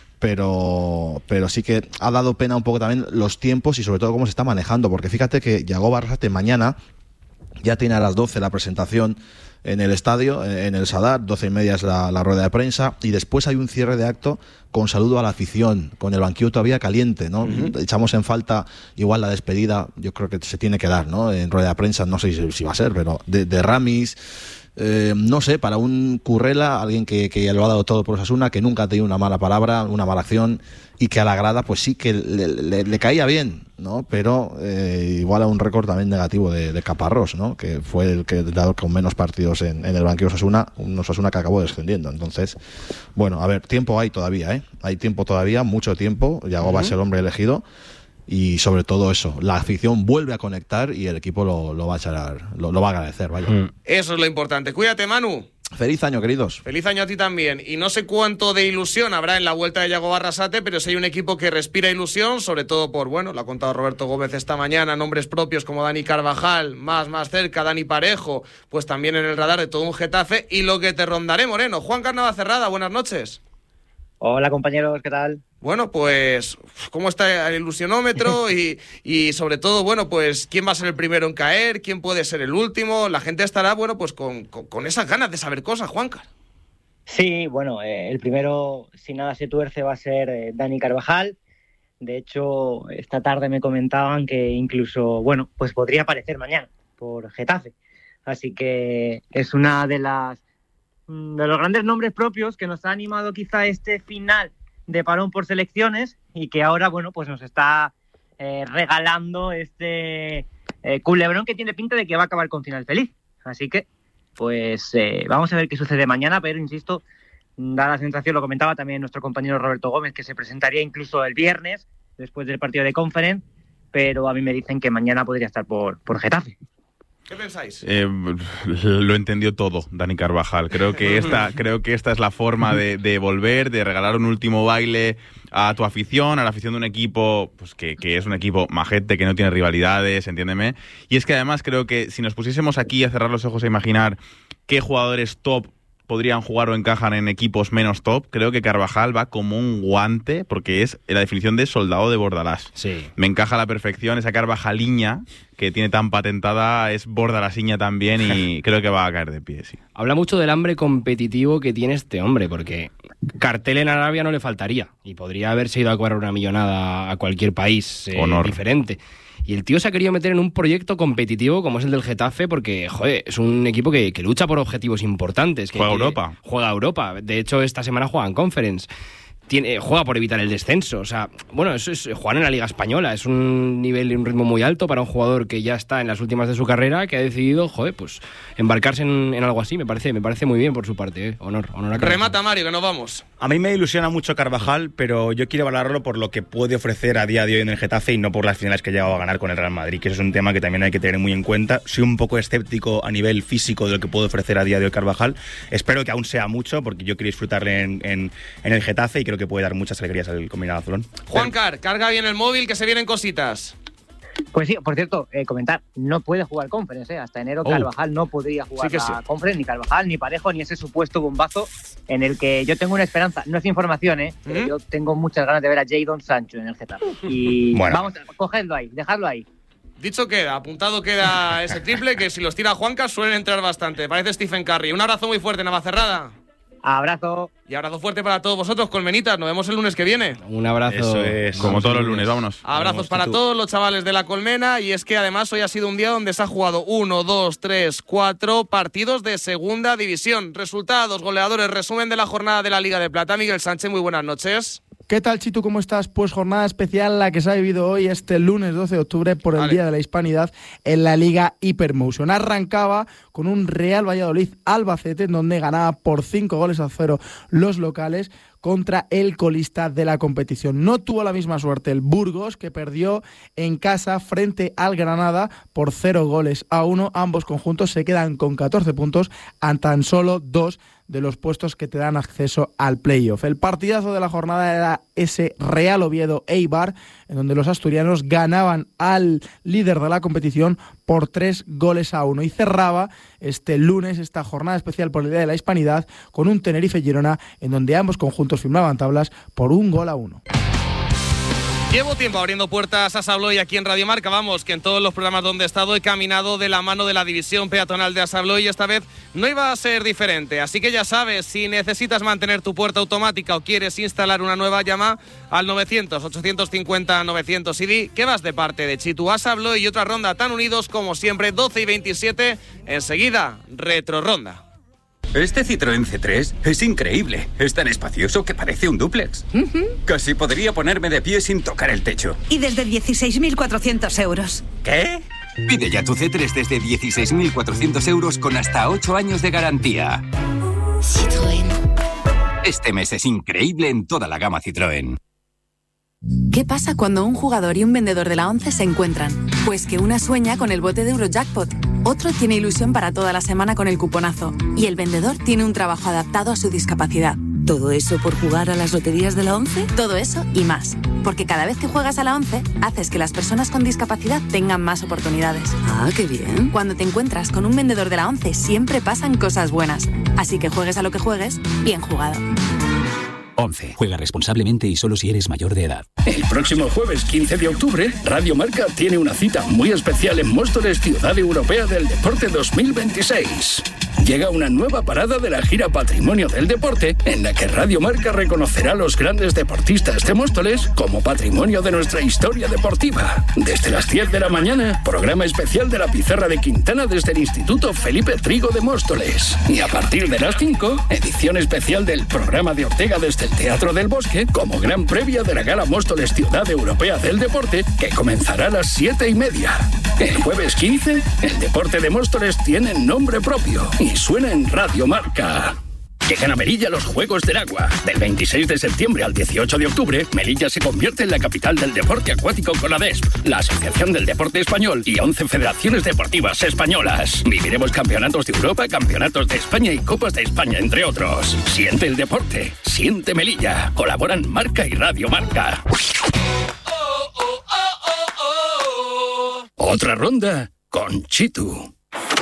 pero pero sí que ha dado pena un poco también los tiempos y sobre todo cómo se está manejando, porque fíjate que Yagoba Arrasate mañana ya tiene a las doce la presentación en el estadio, en el Sadar, doce y media es la, la rueda de prensa, y después hay un cierre de acto con saludo a la afición, con el banquillo todavía caliente, ¿no? Uh-huh. Echamos en falta igual la despedida, yo creo que se tiene que dar, ¿no? En rueda de prensa, no sé si, si va a ser, pero de, de Ramis, eh, no sé, para un Currela, alguien que, que lo ha dado todo por Osasuna, que nunca ha tenido una mala palabra, una mala acción, y que a la grada pues sí que le, le, le caía bien, ¿no? Pero eh, igual a un récord también negativo de, de Caparrós, ¿no? Que fue el que dado con menos partidos en, en el banquillo Osasuna, un Osasuna que acabó descendiendo. Entonces, bueno, a ver, tiempo hay todavía, ¿eh? Hay tiempo todavía, mucho tiempo. Yagoba uh-huh. es el hombre elegido. Y sobre todo eso, la afición vuelve a conectar y el equipo lo, lo va a echar, lo, lo va a agradecer, vaya. Mm. Eso es lo importante. Cuídate, Manu. Feliz año, queridos. Feliz año a ti también. Y no sé cuánto de ilusión habrá en la vuelta de Yagoba Arrasate, pero si hay un equipo que respira ilusión, sobre todo por, bueno, lo ha contado Roberto Gómez esta mañana, nombres propios como Dani Carvajal, más, más cerca, Dani Parejo, pues también en el radar de todo un Getafe, y lo que te rondaré, Moreno. Juan Carnavacerrada, buenas noches. Hola, compañeros, ¿qué tal? Bueno, pues, ¿cómo está el ilusionómetro? y, y sobre todo, bueno, pues, ¿quién va a ser el primero en caer? ¿Quién puede ser el último? La gente estará, bueno, pues con, con, con esas ganas de saber cosas, Juancar. Sí, bueno, eh, el primero, si nada se tuerce, va a ser eh, Dani Carvajal. De hecho, esta tarde me comentaban que incluso, bueno, pues podría aparecer mañana por Getafe. Así que es una de las de los grandes nombres propios que nos ha animado quizá este final de parón por selecciones y que ahora, bueno, pues nos está eh, regalando este eh, culebrón que tiene pinta de que va a acabar con final feliz. Así que, pues eh, vamos a ver qué sucede mañana, pero insisto, da la sensación, lo comentaba también nuestro compañero Roberto Gómez, que se presentaría incluso el viernes, después del partido de Conference, pero a mí me dicen que mañana podría estar por, por Getafe. ¿Qué pensáis? Eh, lo entendió todo Dani Carvajal. Creo que esta, creo que esta es la forma de, de volver, de regalar un último baile a tu afición, a la afición de un equipo pues que, que es un equipo majete, que no tiene rivalidades, entiéndeme. Y es que además creo que si nos pusiésemos aquí a cerrar los ojos a imaginar qué jugadores top podrían jugar o encajan en equipos menos top, creo que Carvajal va como un guante, porque es la definición de soldado de Bordalás. Sí. Me encaja a la perfección, esa Carvajaliña que tiene tan patentada es Bordalasiña también y creo que va a caer de pie, sí. Habla mucho del hambre competitivo que tiene este hombre, porque cartel en Arabia no le faltaría y podría haberse ido a cobrar una millonada a cualquier país eh, diferente. Y el tío se ha querido meter en un proyecto competitivo como es el del Getafe porque, joder, es un equipo que, que lucha por objetivos importantes. Que, juega que, Europa. Juega Europa. De hecho, esta semana juega en Conference. Tiene, juega por evitar el descenso. O sea, bueno, eso es jugar en la Liga Española. Es un nivel y un ritmo muy alto para un jugador que ya está en las últimas de su carrera, que ha decidido, joder, pues embarcarse en, en algo así. Me parece, me parece muy bien por su parte. ¿eh? Honor, honor a Carvajal. Remata, Mario, que nos vamos. A mí me ilusiona mucho Carvajal, pero yo quiero valorarlo por lo que puede ofrecer a día de hoy en el Getafe y no por las finales que ha llegado a ganar con el Real Madrid, que eso es un tema que también hay que tener muy en cuenta. Soy un poco escéptico a nivel físico de lo que puede ofrecer a día de hoy Carvajal. Espero que aún sea mucho, porque yo quiero disfrutarle en, en, en el Getafe y creo que puede dar muchas alegrías al combinado azulón. Juancar, carga bien el móvil, que se vienen cositas. Pues sí, por cierto, eh, comentar, no puede jugar Conference, ¿eh? Hasta enero Oh. Carvajal no podría jugar Sí que la sí. Conference, ni Carvajal, ni Parejo, ni ese supuesto bombazo en el que yo tengo una esperanza, no es información, ¿eh? Pero ¿Mm? yo tengo muchas ganas de ver a Jadon Sancho en el Getafe. Y Bueno. vamos, cogedlo ahí, dejadlo ahí. Dicho queda, apuntado queda ese triple, que si los tira Juancar suelen entrar bastante. Parece Stephen Curry. Un abrazo muy fuerte, Navacerrada. Abrazo. Y abrazo fuerte para todos vosotros, Colmenitas. Nos vemos el lunes que viene. Un abrazo. Eso es. Como todos los lunes, vámonos. Abrazos para todos los chavales de la Colmena. Y es que además hoy ha sido un día donde se ha jugado uno, dos, tres, cuatro partidos de segunda división. Resultados, goleadores, resumen de la jornada de la Liga de Plata. Miguel Sánchez, muy buenas noches. ¿Qué tal, Chitu? ¿Cómo estás? Pues jornada especial la que se ha vivido hoy, este lunes doce de octubre, por el Vale. Día de la Hispanidad en la Liga Hypermotion. Arrancaba con un Real Valladolid-Albacete, en donde ganaba por cinco goles a cero los locales contra el colista de la competición. No tuvo la misma suerte el Burgos, que perdió en casa frente al Granada por cero goles a uno. Ambos conjuntos se quedan con catorce puntos a tan solo dos de los puestos que te dan acceso al playoff. El partidazo de la jornada era ese Real Oviedo-Eibar, en donde los asturianos ganaban al líder de la competición por tres goles a uno. Y cerraba este lunes esta jornada especial por el Día de la Hispanidad con un Tenerife-Girona, en donde ambos conjuntos firmaban tablas por un gol a uno. Llevo tiempo abriendo puertas a Sabloy aquí en Radio Marca. Vamos, que en todos los programas donde he estado he caminado de la mano de la división peatonal de Asabloy y esta vez no iba a ser diferente. Así que ya sabes, si necesitas mantener tu puerta automática o quieres instalar una nueva, llama al novecientos, ochocientos cincuenta, novecientos y di que vas de parte de Chitu. Asabloy y otra ronda tan unidos como siempre, doce y veintisiete. Enseguida, Retro Ronda. Este Citroën C tres es increíble. Es tan espacioso que parece un dúplex. Uh-huh. Casi podría ponerme de pie sin tocar el techo. Y desde dieciséis mil cuatrocientos euros. ¿Qué? Pide ya tu C tres desde dieciséis mil cuatrocientos euros con hasta ocho años de garantía. Citroën. Este mes es increíble en toda la gama Citroën. ¿Qué pasa cuando un jugador y un vendedor de la ONCE se encuentran? Pues que una sueña con el bote de Eurojackpot, otro tiene ilusión para toda la semana con el cuponazo y el vendedor tiene un trabajo adaptado a su discapacidad. ¿Todo eso por jugar a las loterías de la ONCE? Todo eso y más, porque cada vez que juegas a la ONCE haces que las personas con discapacidad tengan más oportunidades. Ah, qué bien. Cuando te encuentras con un vendedor de la ONCE siempre pasan cosas buenas, así que juegues a lo que juegues, bien jugado. once. Juega responsablemente y solo si eres mayor de edad. El próximo jueves quince de octubre, Radio Marca tiene una cita muy especial en Móstoles, Ciudad Europea del Deporte dos mil veintiséis. Llega una nueva parada de la gira Patrimonio del Deporte, en la que Radio Marca reconocerá a los grandes deportistas de Móstoles como patrimonio de nuestra historia deportiva. Desde las diez de la mañana, programa especial de la Pizarra de Quintana desde el Instituto Felipe Trigo de Móstoles. Y a partir de las cinco, edición especial del programa de Ortega desde el Teatro del Bosque, como gran previa de la Gala Móstoles Ciudad Europea del Deporte, que comenzará a las siete y media. El jueves quince, el deporte de Móstoles tiene nombre propio y suena en Radio Marca. Llegan a Melilla los Juegos del Agua. Del veintiséis de septiembre al dieciocho de octubre, Melilla se convierte en la capital del deporte acuático con la D E S P, la Asociación del Deporte Español y once federaciones deportivas españolas. Viviremos campeonatos de Europa, campeonatos de España y Copas de España, entre otros. Siente el deporte, siente Melilla. Colaboran Marca y Radio Marca. Otra ronda con Chitu.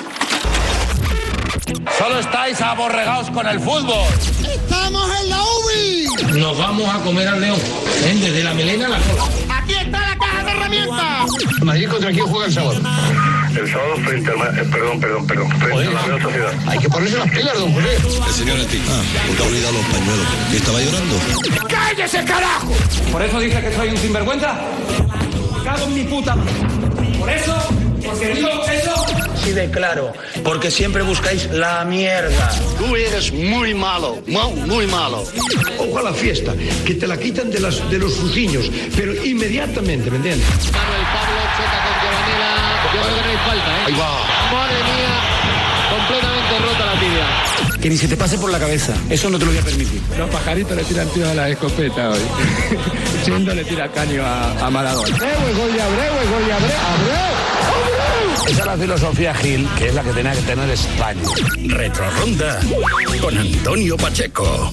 Solo estáis aborregados con el fútbol. ¡Estamos en la U B I! Nos vamos a comer al león, ¿eh? Desde la melena a la cola. ¡Aquí está la caja de herramientas! ¿Madrid contra quién juega el sábado? el sábado frente al... Eh, perdón, perdón, perdón, frente Oye, a la Real Sociedad. Hay que ponerse las pilas, don José. El señor Eti, ah, porque ha olvidado los pañuelos. ¿Y estaba llorando? ¡Cállese, carajo! ¿Por eso dice que soy un sinvergüenza? ¡Cago en mi puta! ¿Por eso? ¿Porque digo eso? Sí de claro, porque siempre buscáis la mierda. Tú eres muy malo, muy, muy malo. Ojo a la fiesta, que te la quitan de, las, de los fuciños, pero inmediatamente, ¿me entiendes? Manuel Pablo choca con Giovanila. Yo creo que no hay falta, ¿eh? Ahí va. Madre mía, completamente rota la tibia. Que ni se te pase por la cabeza, eso no te lo voy a permitir. Los pajaritos le tiran tío a la escopeta hoy. Siendo le tira caño a, a Maradona. Abreu, gol de Abreu, gol de Abreu, Abreu. Esa es la filosofía Gil, que es la que tenía que tener España. Retroronda con Antonio Pacheco.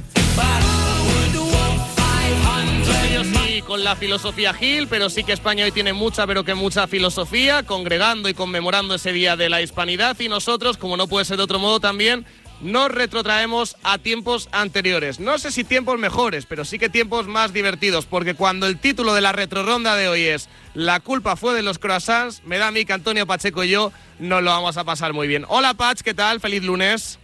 Sí, con la filosofía Gil, pero sí que España hoy tiene mucha, pero que mucha filosofía, congregando y conmemorando ese Día de la Hispanidad, y nosotros, como no puede ser de otro modo también, nos retrotraemos a tiempos anteriores. No sé si tiempos mejores, pero sí que tiempos más divertidos, porque cuando el título de la retroronda de hoy es "La culpa fue de los croissants", me da a mí que Antonio Pacheco y yo nos lo vamos a pasar muy bien. Hola, Pach, ¿qué tal? Feliz lunes.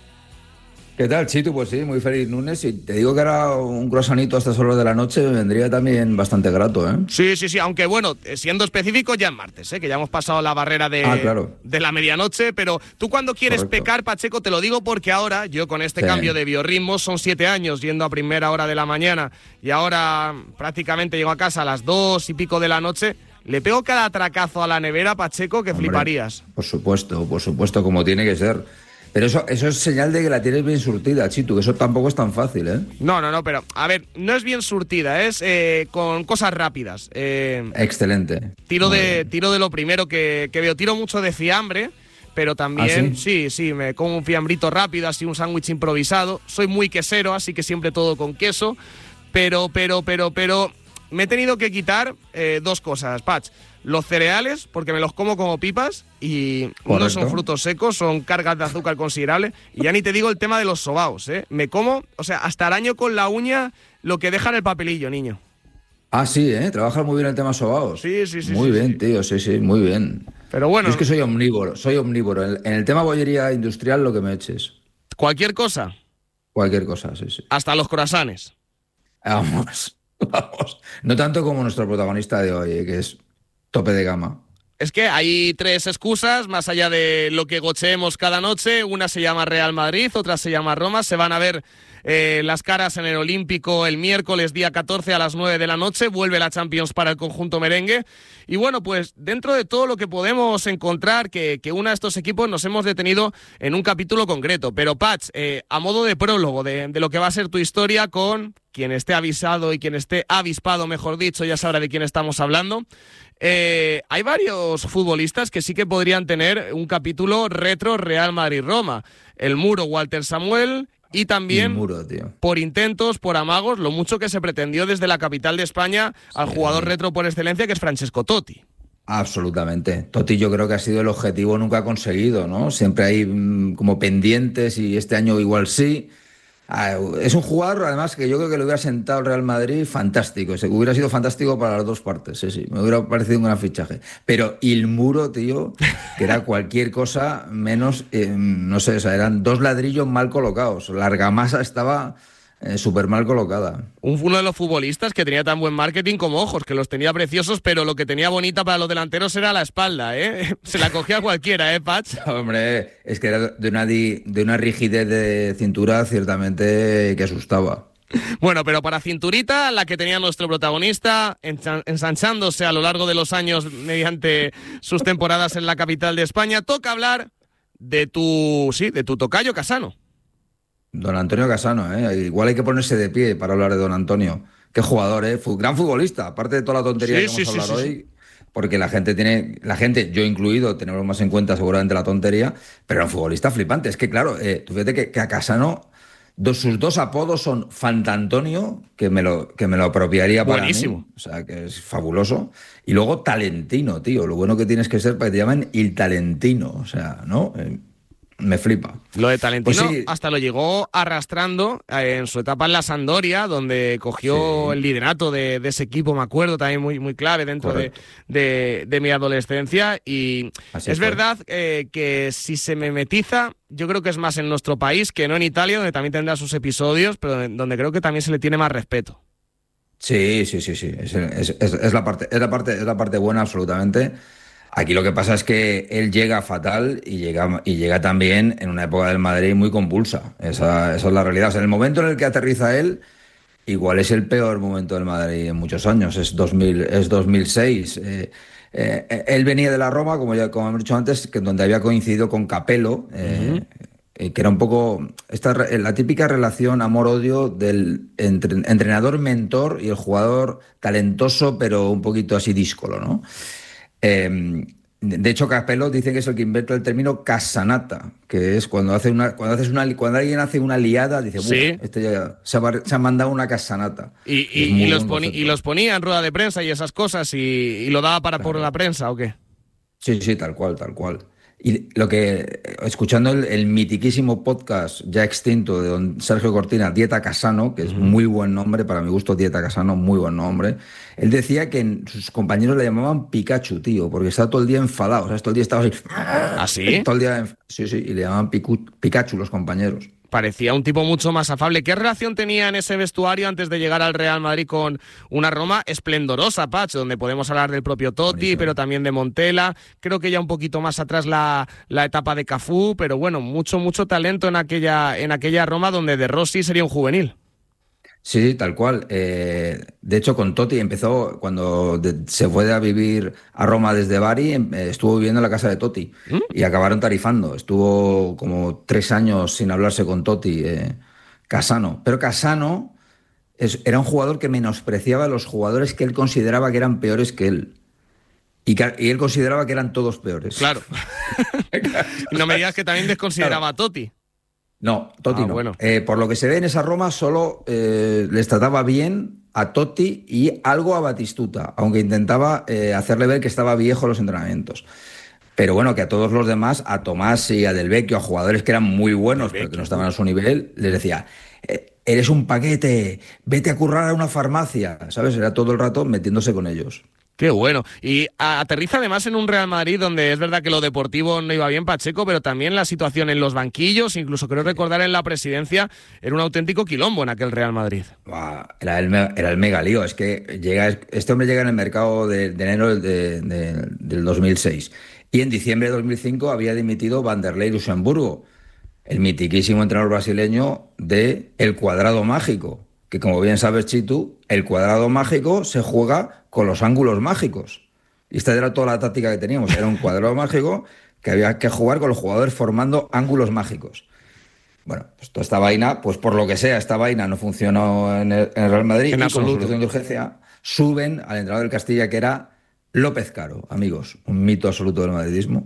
¿Qué tal, Chitu? Pues sí, muy feliz lunes. Y te digo que era un croissantito a estas horas de la noche, me vendría también bastante grato, ¿eh? Sí, sí, sí, aunque bueno, siendo específico ya es martes, ¿eh? Que ya hemos pasado la barrera de, ah, claro. de la medianoche, pero tú cuando quieres Correcto. pecar, Pacheco, te lo digo porque ahora, yo con este sí. cambio de biorritmos, son siete años yendo a primera hora de la mañana y ahora prácticamente llego a casa a las dos y pico de la noche, le pego cada atracazo a la nevera, Pacheco, que Hombre, fliparías. Por supuesto, por supuesto, como tiene que ser. Pero eso, eso es señal de que la tienes bien surtida, Chitu, que eso tampoco es tan fácil, ¿eh? No, no, no, pero, a ver, no es bien surtida, es eh, con cosas rápidas. Eh, Excelente. Tiro de, tiro de lo primero que, que veo, tiro mucho de fiambre, pero también, ¿Ah, sí, sí? sí, me como un fiambrito rápido, así un sándwich improvisado. Soy muy quesero, así que siempre todo con queso, pero, pero, pero, pero, me he tenido que quitar eh, dos cosas, Patch. Los cereales, porque me los como como pipas y Correcto. no son frutos secos, son cargas de azúcar considerable. Y ya ni te digo el tema de los sobaos, ¿eh? Me como, o sea, hasta araño con la uña lo que deja en el papelillo, niño. Ah, sí, ¿eh? Trabajas muy bien el tema sobaos. Sí, sí, sí. Muy sí, bien, sí. tío, sí, sí, muy bien. Pero bueno. Yo es que soy omnívoro, soy omnívoro. En, en el tema bollería industrial, lo que me eches. ¿Cualquier cosa? Cualquier cosa, sí, sí. Hasta los croissants. Vamos, vamos. No tanto como nuestro protagonista de hoy, eh, que es tope de gama. Es que hay tres excusas, más allá de lo que gocheemos cada noche. Una se llama Real Madrid, otra se llama Roma. Se van a ver eh, las caras en el Olímpico el miércoles día catorce a las nueve de la noche. Vuelve la Champions para el conjunto merengue. Y bueno, pues dentro de todo lo que podemos encontrar que, que una de estos equipos, nos hemos detenido en un capítulo concreto. Pero Patch, eh, a modo de prólogo de, de lo que va a ser tu historia, con quien esté avisado y quien esté avispado, mejor dicho, ya sabrá de quién estamos hablando. Eh, hay varios futbolistas que sí que podrían tener un capítulo retro Real Madrid-Roma. El Muro, Walter Samuel, y también Muro, tío. por intentos, por amagos, lo mucho que se pretendió desde la capital de España al Sí. jugador retro por excelencia, que es Francesco Totti. Absolutamente. Totti yo creo que ha sido el objetivo nunca conseguido, ¿no? Siempre hay mm, como pendientes y este año igual sí. Ah, es un jugador, además, que yo creo que le hubiera sentado el Real Madrid fantástico. Se hubiera sido fantástico para las dos partes, sí, sí. Me hubiera parecido un gran fichaje. Pero el Muro, tío, que era cualquier cosa menos, eh, no sé, o sea, eran dos ladrillos mal colocados. La argamasa estaba eh, súper mal colocada. Un, uno de los futbolistas que tenía tan buen marketing como ojos, que los tenía preciosos, pero lo que tenía bonita para los delanteros era la espalda, ¿eh? Se la cogía cualquiera, ¿eh, Patch? Hombre, es que era de una, di- de una rigidez de cintura ciertamente que asustaba. Bueno, pero para cinturita, la que tenía nuestro protagonista, ensan- ensanchándose a lo largo de los años mediante sus temporadas en la capital de España, toca hablar de tu, sí, de tu tocayo Casano. Don Antonio Casano, ¿eh? Igual hay que ponerse de pie para hablar de Don Antonio. Qué jugador, ¿eh? Fu- gran futbolista, aparte de toda la tontería Sí, que vamos sí, a sí, hablar sí, hoy, porque la gente tiene, la gente, yo incluido, tenemos más en cuenta seguramente la tontería, pero era un futbolista flipante. Es que claro, eh, tú fíjate que, que a Casano, dos, sus dos apodos son Fantantonio, que me lo, que me lo apropiaría para Buenísimo. mí, o sea, que es fabuloso, y luego Talentino, tío, lo bueno que tienes que ser para que te llamen el Talentino, o sea, ¿no? Eh, me flipa. Lo de Talentino Pues sí. hasta lo llegó arrastrando eh, en su etapa en la Sampdoria, donde cogió Sí. el liderato de, de ese equipo, me acuerdo, también muy, muy clave dentro de, de, de mi adolescencia. Y Así es fue. verdad eh, que si se memetiza, yo creo que es más en nuestro país que no en Italia, donde también tendrá sus episodios, pero donde creo que también se le tiene más respeto. Sí, sí, sí, sí. Es, es- es- es la parte, es la parte, es la parte buena, absolutamente. Aquí lo que pasa es que él llega fatal y llega, y llega también en una época del Madrid muy convulsa. Esa, esa es la realidad. O sea, en el momento en el que aterriza él, igual es el peor momento del Madrid en muchos años. Es dos mil, es dos mil seis. Eh, eh, él venía de la Roma, como ya como hemos dicho antes, que donde había coincidido con Capello, eh, eh, que era un poco esta, re- la típica relación amor-odio del entre- entrenador-mentor y el jugador talentoso, pero un poquito así díscolo, ¿no? Eh, de hecho, Capello dice que es el que inventa el término casanata, que es cuando hace una, cuando haces una, cuando alguien hace una liada, dice, Sí. "Buf, este ya se ha, se ha mandado una casanata". Y, Es y, muy y los buen poni- concepto. y los ponía en rueda de prensa y esas cosas, y, y lo daba para por la prensa, ¿o qué? Sí, sí, tal cual, tal cual. Y lo que, escuchando el, el mitiquísimo podcast ya extinto de don Sergio Cortina, Dieta Casano, que es muy buen nombre, para mi gusto, Dieta Casano, muy buen nombre, él decía que en- sus compañeros le llamaban Pikachu, tío, porque estaba todo el día enfadado, o sea, todo el día estaba así. ¿Ah, sí? Todo el día, enf- sí, sí, y le llamaban Picu- Pikachu los compañeros. Parecía un tipo mucho más afable. ¿Qué relación tenía en ese vestuario antes de llegar al Real Madrid con una Roma esplendorosa, Pacho, donde podemos hablar del propio Totti, Buenísimo. pero también de Montella? Creo que ya un poquito más atrás la, la etapa de Cafú, pero bueno, mucho, mucho talento en aquella, en aquella Roma donde De Rossi sería un juvenil. Sí, tal cual. Eh, de hecho, con Totti empezó cuando de- se fue a vivir a Roma desde Bari, em- eh, estuvo viviendo en la casa de Totti y acabaron tarifando. Estuvo como tres años sin hablarse con Totti, eh, Casano. Pero Casano es- era un jugador que menospreciaba a los jugadores que él consideraba que eran peores que él. Y, que- y él consideraba que eran todos peores. Claro. No me digas que también desconsideraba a Totti. No, Totti Ah, no. bueno. Eh, por lo que se ve en esa Roma, solo eh, les trataba bien a Totti y algo a Batistuta, aunque intentaba eh, hacerle ver que estaba viejo en los entrenamientos. Pero bueno, que a todos los demás, a Tomás y a Del Vecchio, a jugadores que eran muy buenos, pero que no estaban a su nivel, les decía, "Eh, eres un paquete, vete a currar a una farmacia", ¿sabes? Era todo el rato metiéndose con ellos. Qué bueno. Y a- aterriza además en un Real Madrid donde es verdad que lo deportivo no iba bien, Pacheco, pero también la situación en los banquillos, incluso creo recordar en la presidencia, era un auténtico quilombo en aquel Real Madrid. Buah, Era el, me- era el mega lío. Es que llega, este hombre llega en el mercado de, de enero de- de- del dos mil seis. Y en diciembre de dos mil cinco había dimitido Vanderlei Luxemburgo, el mitiquísimo entrenador brasileño de El Cuadrado Mágico. Que como bien sabes, Chitu, el cuadrado mágico se juega con los ángulos mágicos. Y esta era toda la táctica que teníamos. Era un cuadrado mágico que había que jugar con los jugadores formando ángulos mágicos. Bueno, pues toda esta vaina, pues por lo que sea, esta vaina no funcionó en el, en el Real Madrid. En y absoluto. como solución de urgencia, suben al entrenador del Castilla, que era López Caro, amigos, un mito absoluto del madridismo.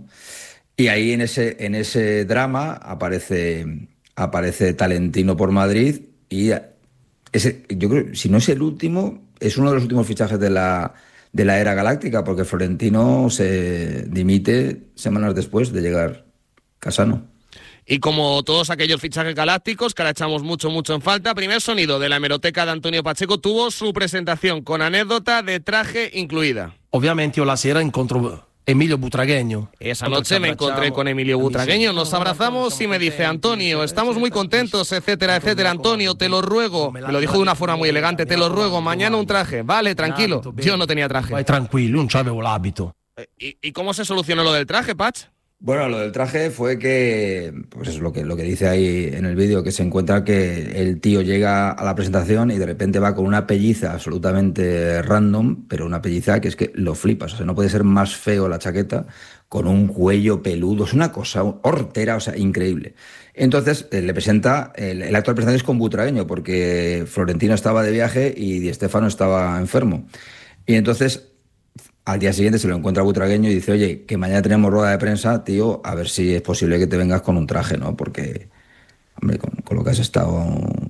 Y ahí en ese, en ese drama aparece, aparece Talentino por Madrid y ese, yo creo, si no es el último, es uno de los últimos fichajes de la, de la era galáctica, porque Florentino se dimite semanas después de llegar Casano. Y como todos aquellos fichajes galácticos, que ahora echamos mucho, mucho en falta, primer sonido de la hemeroteca de Antonio Pacheco tuvo su presentación con anécdota de traje incluida. Ovviamente io la sera incontro Emilio Butragueño. Esa noche me encontré con Emilio Butragueño, nos abrazamos y me dice, Antonio, estamos muy contentos, etcétera, etcétera. Antonio, te lo ruego, me lo dijo de una forma muy elegante, te lo ruego, mañana un traje. Vale, tranquilo, yo no tenía traje. Vai tranquillo, non c'avevo l'abito. ¿Y, y cómo se solucionó lo del traje, Pach? Bueno, lo del traje fue que, pues es lo que, lo que dice ahí en el vídeo, que se encuentra que el tío llega a la presentación y de repente va con una pelliza absolutamente random, pero una pelliza que es que lo flipas, o sea, no puede ser más feo la chaqueta, con un cuello peludo, es una cosa hortera, o sea, increíble. Entonces eh, le presenta, el, el acto de presentación es con Butragueño, porque Florentino estaba de viaje y Di Stéfano estaba enfermo. Y entonces al día siguiente se lo encuentra Butragueño y dice, oye, que mañana tenemos rueda de prensa, tío, a ver si es posible que te vengas con un traje, ¿no? Porque, hombre, con, con lo que has estado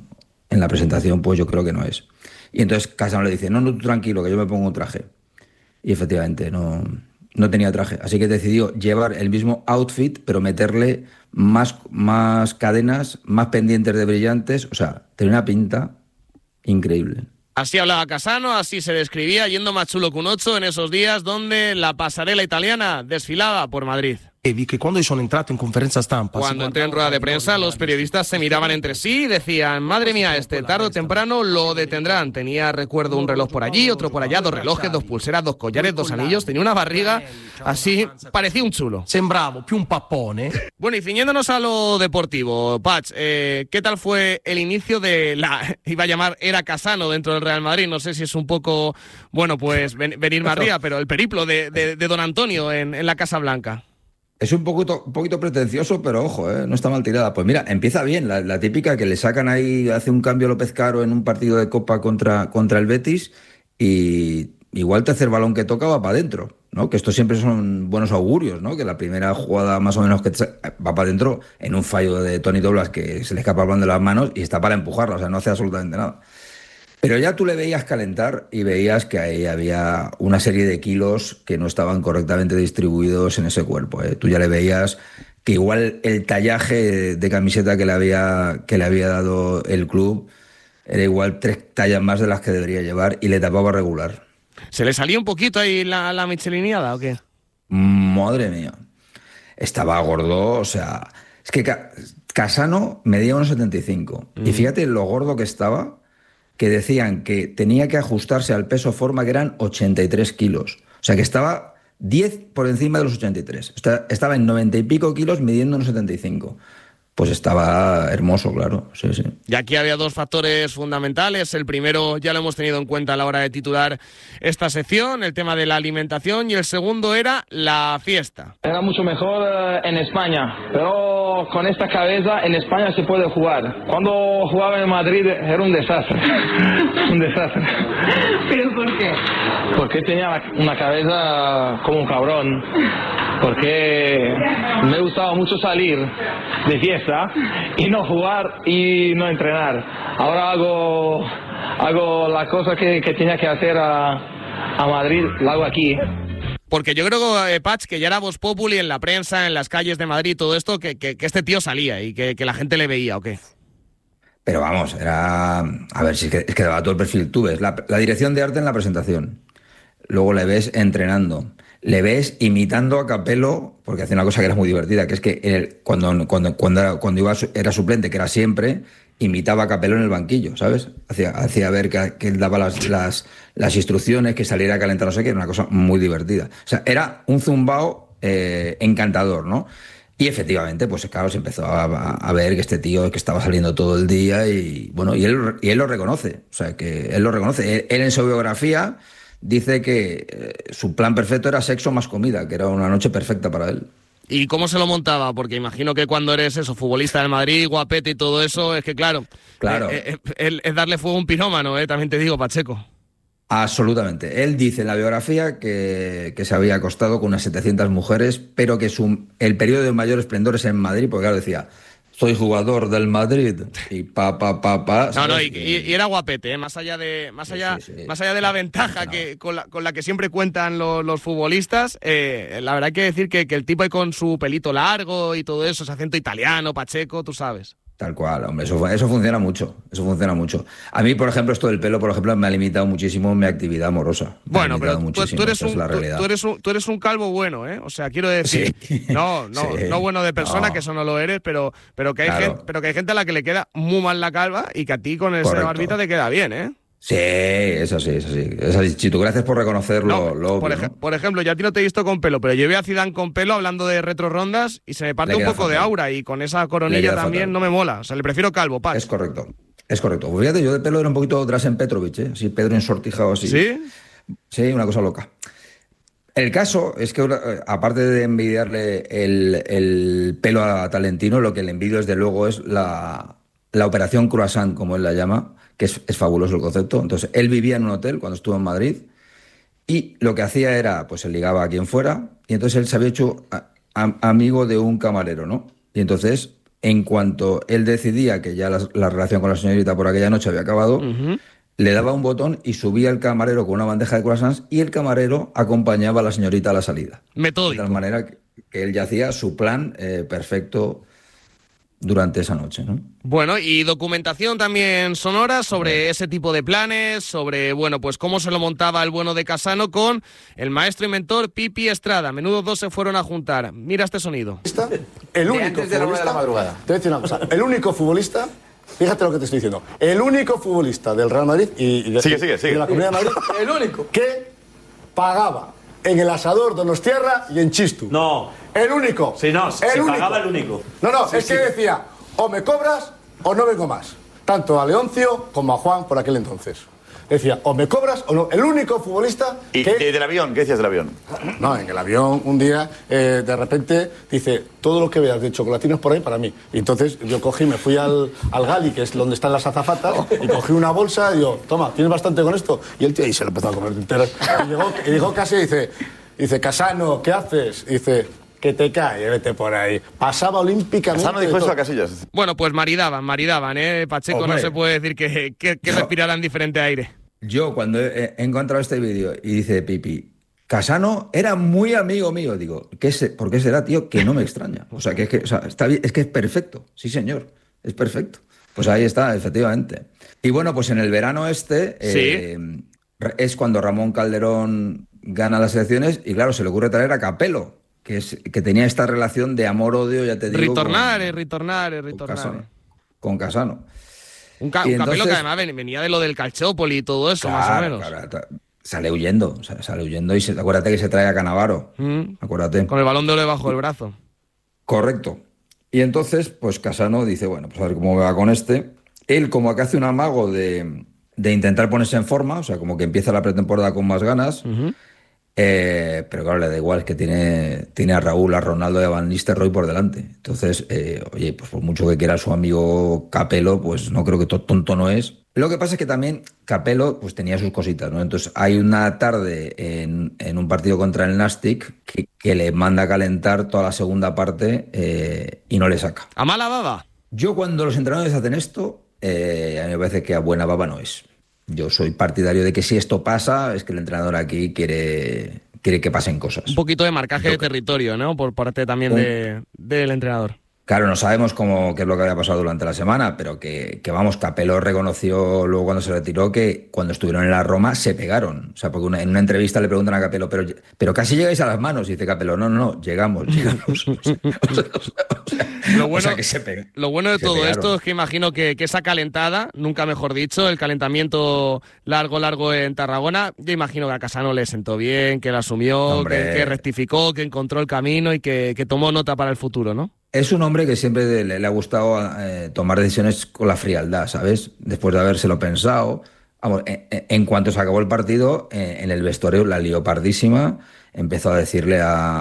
en la presentación, pues yo creo que no es. Y entonces Casano le dice, no, no, tú tranquilo, que yo me pongo un traje. Y efectivamente, no, no tenía traje, así que decidió llevar el mismo outfit, pero meterle más, más cadenas, más pendientes de brillantes, o sea, tenía una pinta increíble. Así hablaba Cassano, así se describía, yendo más chulo que un ocho en esos días donde la pasarela italiana desfilaba por Madrid. E vi che quando sono entrato in conferenza stampa... Cuando entré en rueda de prensa, los periodistas se miraban entre sí y decían, madre mía, este tarde o temprano lo detendrán. Tenía, recuerdo, un reloj por allí, otro por allá, dos relojes, dos pulseras, dos collares, dos anillos, tenía una barriga así, parecía un chulo. Sembravo più un pappone. Bueno, y ciñéndonos a lo deportivo, Patch, eh, ¿qué tal fue el inicio de la, iba a llamar, era Cassano dentro del Real Madrid? No sé si es un poco, bueno, pues ven, venir más arriba, pero el periplo de, de, de Don Antonio en, en la Casa Blanca. Es un poquito, un poquito pretencioso, pero ojo, ¿eh? No está mal tirada. Pues mira, empieza bien, la, la típica que le sacan ahí, hace un cambio López Caro en un partido de Copa contra, contra el Betis y igual tercer balón que toca va para adentro, ¿no? Que esto siempre son buenos augurios, ¿no? Que la primera jugada más o menos que va para adentro en un fallo de Toni Doblas que se le escapa el balón de las manos y está para empujarla, o sea, no hace absolutamente nada. Pero ya tú le veías calentar y veías que ahí había una serie de kilos que no estaban correctamente distribuidos en ese cuerpo, ¿eh? Tú ya le veías que igual el tallaje de camiseta que le había, que le había dado el club era igual tres tallas más de las que debería llevar y le tapaba regular. ¿Se le salía un poquito ahí la, la micheliniada o qué? Madre mía. Estaba gordo, o sea... Es que Cassano medía uno setenta y cinco. Mm. Y fíjate lo gordo que estaba... que decían que tenía que ajustarse al peso forma, que eran ochenta y tres kilos. O sea, que estaba diez por encima de los ochenta y tres. Estaba en noventa y pico kilos midiendo unos setenta y cinco. Pues estaba hermoso, claro. Sí, sí. Y aquí había dos factores fundamentales. El primero ya lo hemos tenido en cuenta a la hora de titular esta sección, el tema de la alimentación, y el segundo era la fiesta. Era mucho mejor eh, en España, pero con esta cabeza en España se puede jugar. Cuando jugaba en Madrid era un desastre. Un desastre. ¿Pero por qué? Porque tenía una cabeza como un cabrón. Porque me gustaba mucho salir de fiesta y no jugar y no entrenar. Ahora hago hago la cosa que, que tenía que hacer a, a Madrid, la hago aquí. Porque yo creo, eh, Patch, que ya era voz populi en la prensa, en las calles de Madrid, todo esto, que, que, que este tío salía y que, que la gente le veía, ¿o qué? Pero vamos, era... A ver, si es que, es que daba todo el perfil. Tú ves la, la dirección de arte en la presentación, luego le ves entrenando, le ves imitando a Capello, porque hacía una cosa que era muy divertida, que es que él, cuando, cuando, cuando, era, cuando iba era suplente, que era siempre, imitaba a Capello en el banquillo, ¿sabes? Hacía, hacía ver que, que él daba las, las, las instrucciones, que saliera a calentar, no sé qué, era una cosa muy divertida. O sea, era un zumbao eh, encantador, ¿no? Y efectivamente, pues claro, se empezó a, a ver que este tío que estaba saliendo todo el día y, bueno, y él, y él lo reconoce, o sea, que él lo reconoce. Él, él en su biografía... dice que eh, su plan perfecto era sexo más comida, que era una noche perfecta para él. ¿Y cómo se lo montaba? Porque imagino que cuando eres eso, futbolista del Madrid, guapete y todo eso, es que claro, claro. Eh, eh, es darle fuego a un pirómano, eh, también te digo, Pacheco. Absolutamente. Él dice en la biografía que, que se había acostado con unas setecientas mujeres, pero que su, el periodo de mayor esplendor es en Madrid, porque claro, decía... soy jugador del Madrid y pa pa pa pa. No, no, y, y era guapete, ¿eh? más allá de más allá sí, sí, sí. más allá de la ventaja no. que con la, con la que siempre cuentan los, los futbolistas, eh, la verdad hay que decir que, que el tipo ahí con su pelito largo y todo eso, ese acento italiano, Pacheco, tú sabes. Tal cual, hombre, eso, eso funciona mucho, eso funciona mucho. A mí, por ejemplo, esto del pelo, por ejemplo, me ha limitado muchísimo mi actividad amorosa. Bueno, pero tú, tú, eres un, tú, tú, eres un, tú eres un calvo bueno, ¿eh? O sea, quiero decir, sí. no, no, sí. no bueno de persona, no. que eso no lo eres, pero, pero, que hay claro. gente, pero que hay gente a la que le queda muy mal la calva y que a ti con esa barbita te queda bien, ¿eh? Sí, eso sí, eso sí. Eso sí. Chito, gracias por reconocerlo. No, lo por, obvio, ej ¿no? por ejemplo, yo a ti no te he visto con pelo, pero yo veo a Zidane con pelo hablando de retrorondas y se me parte un poco fatal. de aura y con esa coronilla también fatal. no me mola. O sea, le prefiero calvo, Pac. Es correcto, es correcto. Pues fíjate, yo de pelo era un poquito Drasen Petrovic, ¿eh? Así, Pedro ensortijado así. ¿Sí? Sí, una cosa loca. El caso es que, aparte de envidiarle el, el pelo a Talentino, lo que le envidio, desde luego, es la, la operación croissant, como él la llama, que es, es fabuloso el concepto. Entonces, él vivía en un hotel cuando estuvo en Madrid y lo que hacía era, pues él ligaba a quien fuera y entonces él se había hecho a, a, amigo de un camarero, ¿no? Y entonces, en cuanto él decidía que ya la, la relación con la señorita por aquella noche había acabado, uh-huh. le daba un botón y subía el camarero con una bandeja de croissants y el camarero acompañaba a la señorita a la salida. Metódico. De tal manera que, que él ya hacía su plan eh, perfecto durante esa noche, ¿no? Bueno, y documentación también sonora sobre ese tipo de planes, sobre, bueno, pues cómo se lo montaba el bueno de Casano con el maestro y mentor Pipi Estrada. Menudo dos se fueron a juntar. Mira este sonido. El único antes de la hora de la madrugada. Te voy a decir una cosa. El único futbolista, fíjate lo que te estoy diciendo, el único futbolista del Real Madrid y, y de, sigue, sigue, sigue. de la Comunidad de Madrid, el único que pagaba en el asador Donostiarra y en Chistu. No. El único. Sí, no, el se único. pagaba el único. No, no, Sí, es sí. que decía, o me cobras o no vengo más. Tanto a Leoncio como a Juan por aquel entonces. Decía, o me cobras o no. El único futbolista ¿Y que... de- del avión? ¿Qué decías del avión? No, en el avión un día, eh, de repente, dice, todo lo que veas de chocolatinos por ahí para mí. Y entonces yo cogí, me fui al, al Gali, que es donde están las azafatas, y cogí una bolsa y digo, toma, ¿tienes bastante con esto? Y el tío ahí se lo empezó a comer entero. Y llegó, y llegó casi y dice, dice, Casano, ¿qué haces? Y dice, que te cae, vete por ahí. Pasaba olímpicamente. Casano dijo de eso todo. a Casillas. Bueno, pues maridaban, maridaban, ¿eh? Pacheco, Hombre. no se puede decir que, que, que respiraran diferente aire. Yo cuando he, he encontrado este vídeo y dice Pipi, Casano era muy amigo mío, digo, ¿qué se, ¿por qué será, tío? Que no me extraña. O sea, que es que, o sea, está bien, es que es perfecto, sí señor, es perfecto. Pues ahí está, efectivamente. Y bueno, pues en el verano este eh, es cuando Ramón Calderón gana las elecciones y claro, se le ocurre traer a Capello, que, es, que tenía esta relación de amor-odio, ya te digo. Ritornare, ritornare, ritornare. Casano, con Casano. Un, ca Y un Capello entonces- que además ven- venía de lo del Calciopoli y todo eso, más o Claro, menos. claro, ta- sale huyendo, o sea, sale huyendo y se, acuérdate que se trae a Canavaro, Mm. acuérdate. Con el balón de oro debajo del brazo. Correcto. Y entonces, pues Casano dice, bueno, pues a ver cómo me va con este. Él como que hace un amago de, de intentar ponerse en forma, o sea, como que empieza la pretemporada con más ganas, eh, pero claro, le da igual, es que tiene, tiene a Raúl, a Ronaldo y a Van Nistelrooy por delante. Entonces, eh, oye, pues por mucho que quiera su amigo Capello, pues no creo que to- tonto no es. Lo que pasa es que también Capello pues tenía sus cositas, ¿no? Entonces hay una tarde en, en un partido contra el Nastic que, que le manda a calentar toda la segunda parte eh, y no le saca. A mala baba. Yo cuando los entrenadores hacen esto, eh, a mí me parece que a buena baba no es. Yo soy partidario de que si esto pasa, es que el entrenador aquí quiere, quiere que pasen cosas. Un poquito de marcaje de territorio, ¿no? Por parte también Un- de, del entrenador. Claro, no sabemos cómo, qué es lo que había pasado durante la semana, pero que, que vamos, Capello reconoció luego cuando se retiró que cuando estuvieron en la Roma se pegaron. O sea, porque una- en una entrevista le preguntan a Capello, pero, pero casi llegáis a las manos. Y dice Capello, no, no, no, llegamos, llegamos. O sea, o sea, o sea, Lo bueno, o sea, que se pega. lo bueno de se todo pegaron. esto es que imagino que, que esa calentada, nunca mejor dicho, el calentamiento largo, largo en Tarragona, yo imagino que a Casano le sentó bien, que la asumió, Hombre. que, que rectificó, que encontró el camino y que, que tomó nota para el futuro, ¿no? Es un hombre que siempre le, le ha gustado eh, tomar decisiones con la frialdad, ¿sabes? Después de habérselo pensado. Vamos, en, en- en cuanto se acabó el partido, eh, en el vestuario la lió pardísima. Empezó a decirle a,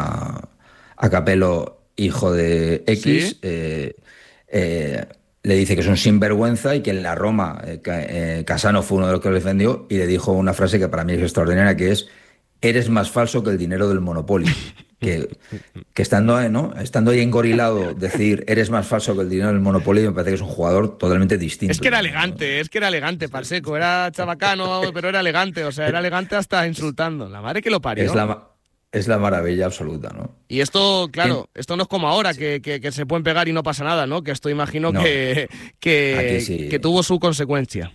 a, a Capello, hijo de X, ¿Sí? eh, eh, le dice que es un sinvergüenza y que en la Roma eh, Ca- eh, Casano fue uno de los que lo defendió y le dijo una frase que para mí es extraordinaria, que es: eres más falso que el dinero del Monopoly. Que, que estando, ahí, ¿no? estando ahí engorilado, decir eres más falso que el dinero del Monopoly, me parece que es un jugador totalmente distinto. Es que era elegante, es que era elegante, Pacheco, era chabacano, pero era elegante, o sea, era elegante hasta insultando. La madre que lo parió. Es la, ma- es la maravilla absoluta, ¿no? Y esto, claro, esto no es como ahora, que, que, que se pueden pegar y no pasa nada, ¿no? Que esto imagino No. que, que, Aquí sí. que tuvo su consecuencia.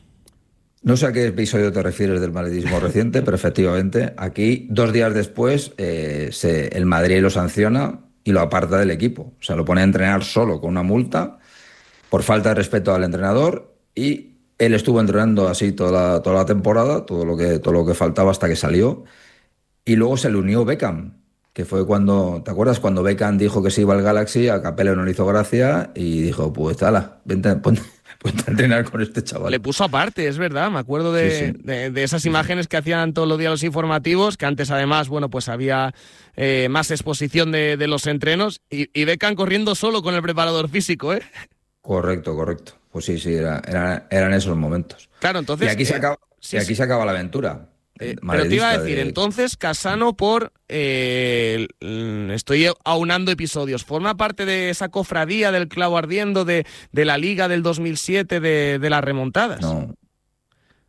No sé a qué episodio te refieres del madridismo reciente, pero efectivamente, aquí, dos días después, eh, se- el Madrid lo sanciona y lo aparta del equipo. O sea, lo pone a entrenar solo con una multa por falta de respeto al entrenador y él estuvo entrenando así toda la, toda la temporada, todo lo, que, todo lo que faltaba hasta que salió. Y luego se le unió Beckham, que fue cuando, ¿te acuerdas? Cuando Beckham dijo que se iba al Galaxy, a Capello no le hizo gracia y dijo, pues, ala, vente, ponte, ponte a entrenar con este chaval. Le puso aparte, es verdad, me acuerdo de, Sí, sí. de, de esas imágenes que hacían todos los días los informativos, que antes además, bueno, pues había eh, más exposición de, de los entrenos y, y Beckham corriendo solo con el preparador físico, ¿eh? Correcto, correcto. Pues sí, sí, era, era- eran esos momentos. Claro, entonces... y aquí, se, eh, acaba, sí, y aquí sí. se acaba la aventura. Eh, pero te iba a decir, de- entonces Casano por... eh, el- estoy aunando episodios. ¿Forma parte de esa cofradía del clavo ardiendo de, de la Liga del dos mil siete de, de las remontadas? No,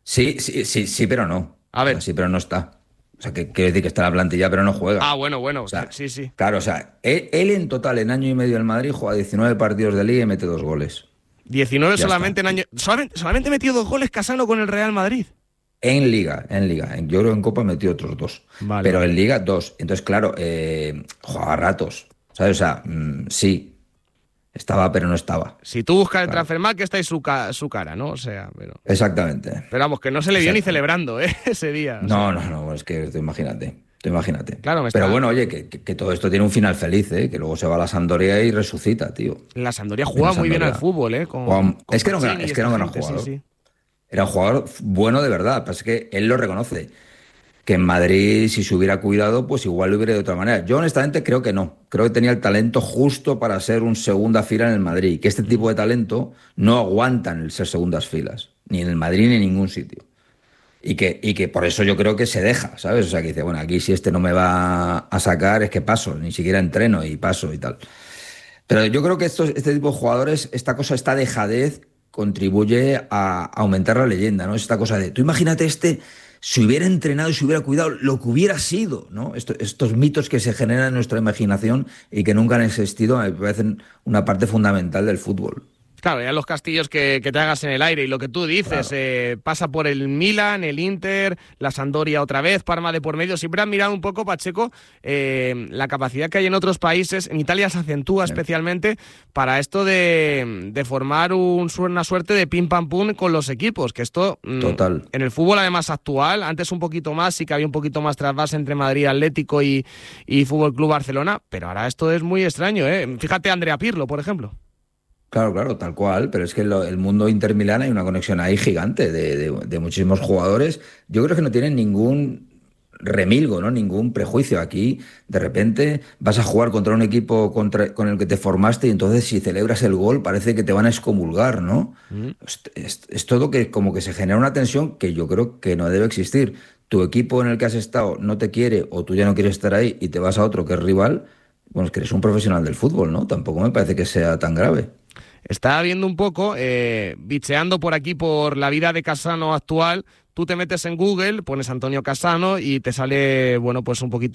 Sí, sí, sí, sí, pero no. A ver. O sea, sí, pero no está. O sea, que quiere decir que está en la plantilla, pero no juega. Ah, bueno, bueno, o sea, sí, sí. Claro, o sea, él, él en total, en año y medio en Madrid, juega diecinueve partidos de Liga y mete dos goles. diecinueve Ya solamente está. en año... Solamente, solamente metió dos goles Casano con el Real Madrid. En Liga, en Liga. Yo creo que en Copa metió otros dos. Vale, pero vale. en Liga, dos. Entonces, claro, eh, jugaba a ratos. ¿Sabes? O sea, mmm, sí. Estaba, pero no estaba. Si tú buscas el Transfermarkt, que está ahí su, ca su cara, ¿no? O sea, pero... Exactamente. Pero vamos, que no se le vio Exacto. ni celebrando, ¿eh? Ese día. O No, sea. no, no, es que tú imagínate. Tú imagínate. Claro, me Pero está... bueno, oye, que, que, que todo esto tiene un final feliz, ¿eh? Que luego se va a la Sampdoria y resucita, tío. La Sampdoria juega muy bien al fútbol, ¿eh? Con, Juan... con es que era un gran, Pacini es que era un gran gente, jugador. sí, sí. Era un jugador bueno de verdad. Pero es que él lo reconoce. Que en Madrid, si se hubiera cuidado, pues igual lo hubiera de otra manera. Yo honestamente creo que no. Creo que tenía el talento justo para ser un segunda fila en el Madrid. Que este tipo de talento no aguantan el ser segundas filas. Ni en el Madrid ni en ningún sitio. Y que, y que por eso yo creo que se deja, ¿sabes? O sea, que dice, bueno, aquí si este no me va a sacar es que paso. Ni siquiera entreno y paso y tal. Pero yo creo que estos, este tipo de jugadores, esta cosa, esta dejadez, contribuye a aumentar la leyenda, ¿no? Esta cosa de, tú imagínate este... si hubiera entrenado y si hubiera cuidado, lo que hubiera sido, ¿no? Esto, estos mitos que se generan en nuestra imaginación y que nunca han existido me parecen una parte fundamental del fútbol. Claro, ya los castillos que, que te hagas en el aire y lo que tú dices, claro. eh, pasa por el Milan, el Inter, la Sampdoria otra vez, Parma de por medio. Siempre han mirado un poco, Pacheco, eh, la capacidad que hay en otros países, en Italia se acentúa sí. especialmente para esto de, de formar un, una suerte de pim pam pum con los equipos, que esto Total. En el fútbol además actual, antes un poquito más, sí que había un poquito más trasvase entre Madrid Atlético y, y Fútbol Club Barcelona, pero ahora esto es muy extraño, ¿eh? Fíjate Andrea Pirlo, por ejemplo. Claro, claro, tal cual, pero es que lo, el mundo Inter-Milán hay una conexión ahí gigante de, de, de muchísimos jugadores. Yo creo que no tienen ningún remilgo, ¿no? Ningún prejuicio. Aquí, de repente, vas a jugar contra un equipo contra, con el que te formaste y entonces si celebras el gol parece que te van a excomulgar, ¿no? Mm. Es, es, es todo que como que se genera una tensión que yo creo que no debe existir. Tu equipo en el que has estado no te quiere o tú ya no quieres estar ahí y te vas a otro que es rival, bueno, es que eres un profesional del fútbol, ¿no? Tampoco me parece que sea tan grave. Estaba viendo un poco, eh, bicheando por aquí por la vida de Casano actual. Tú te metes en Google, pones Antonio Casano y te sale, bueno, pues un poquito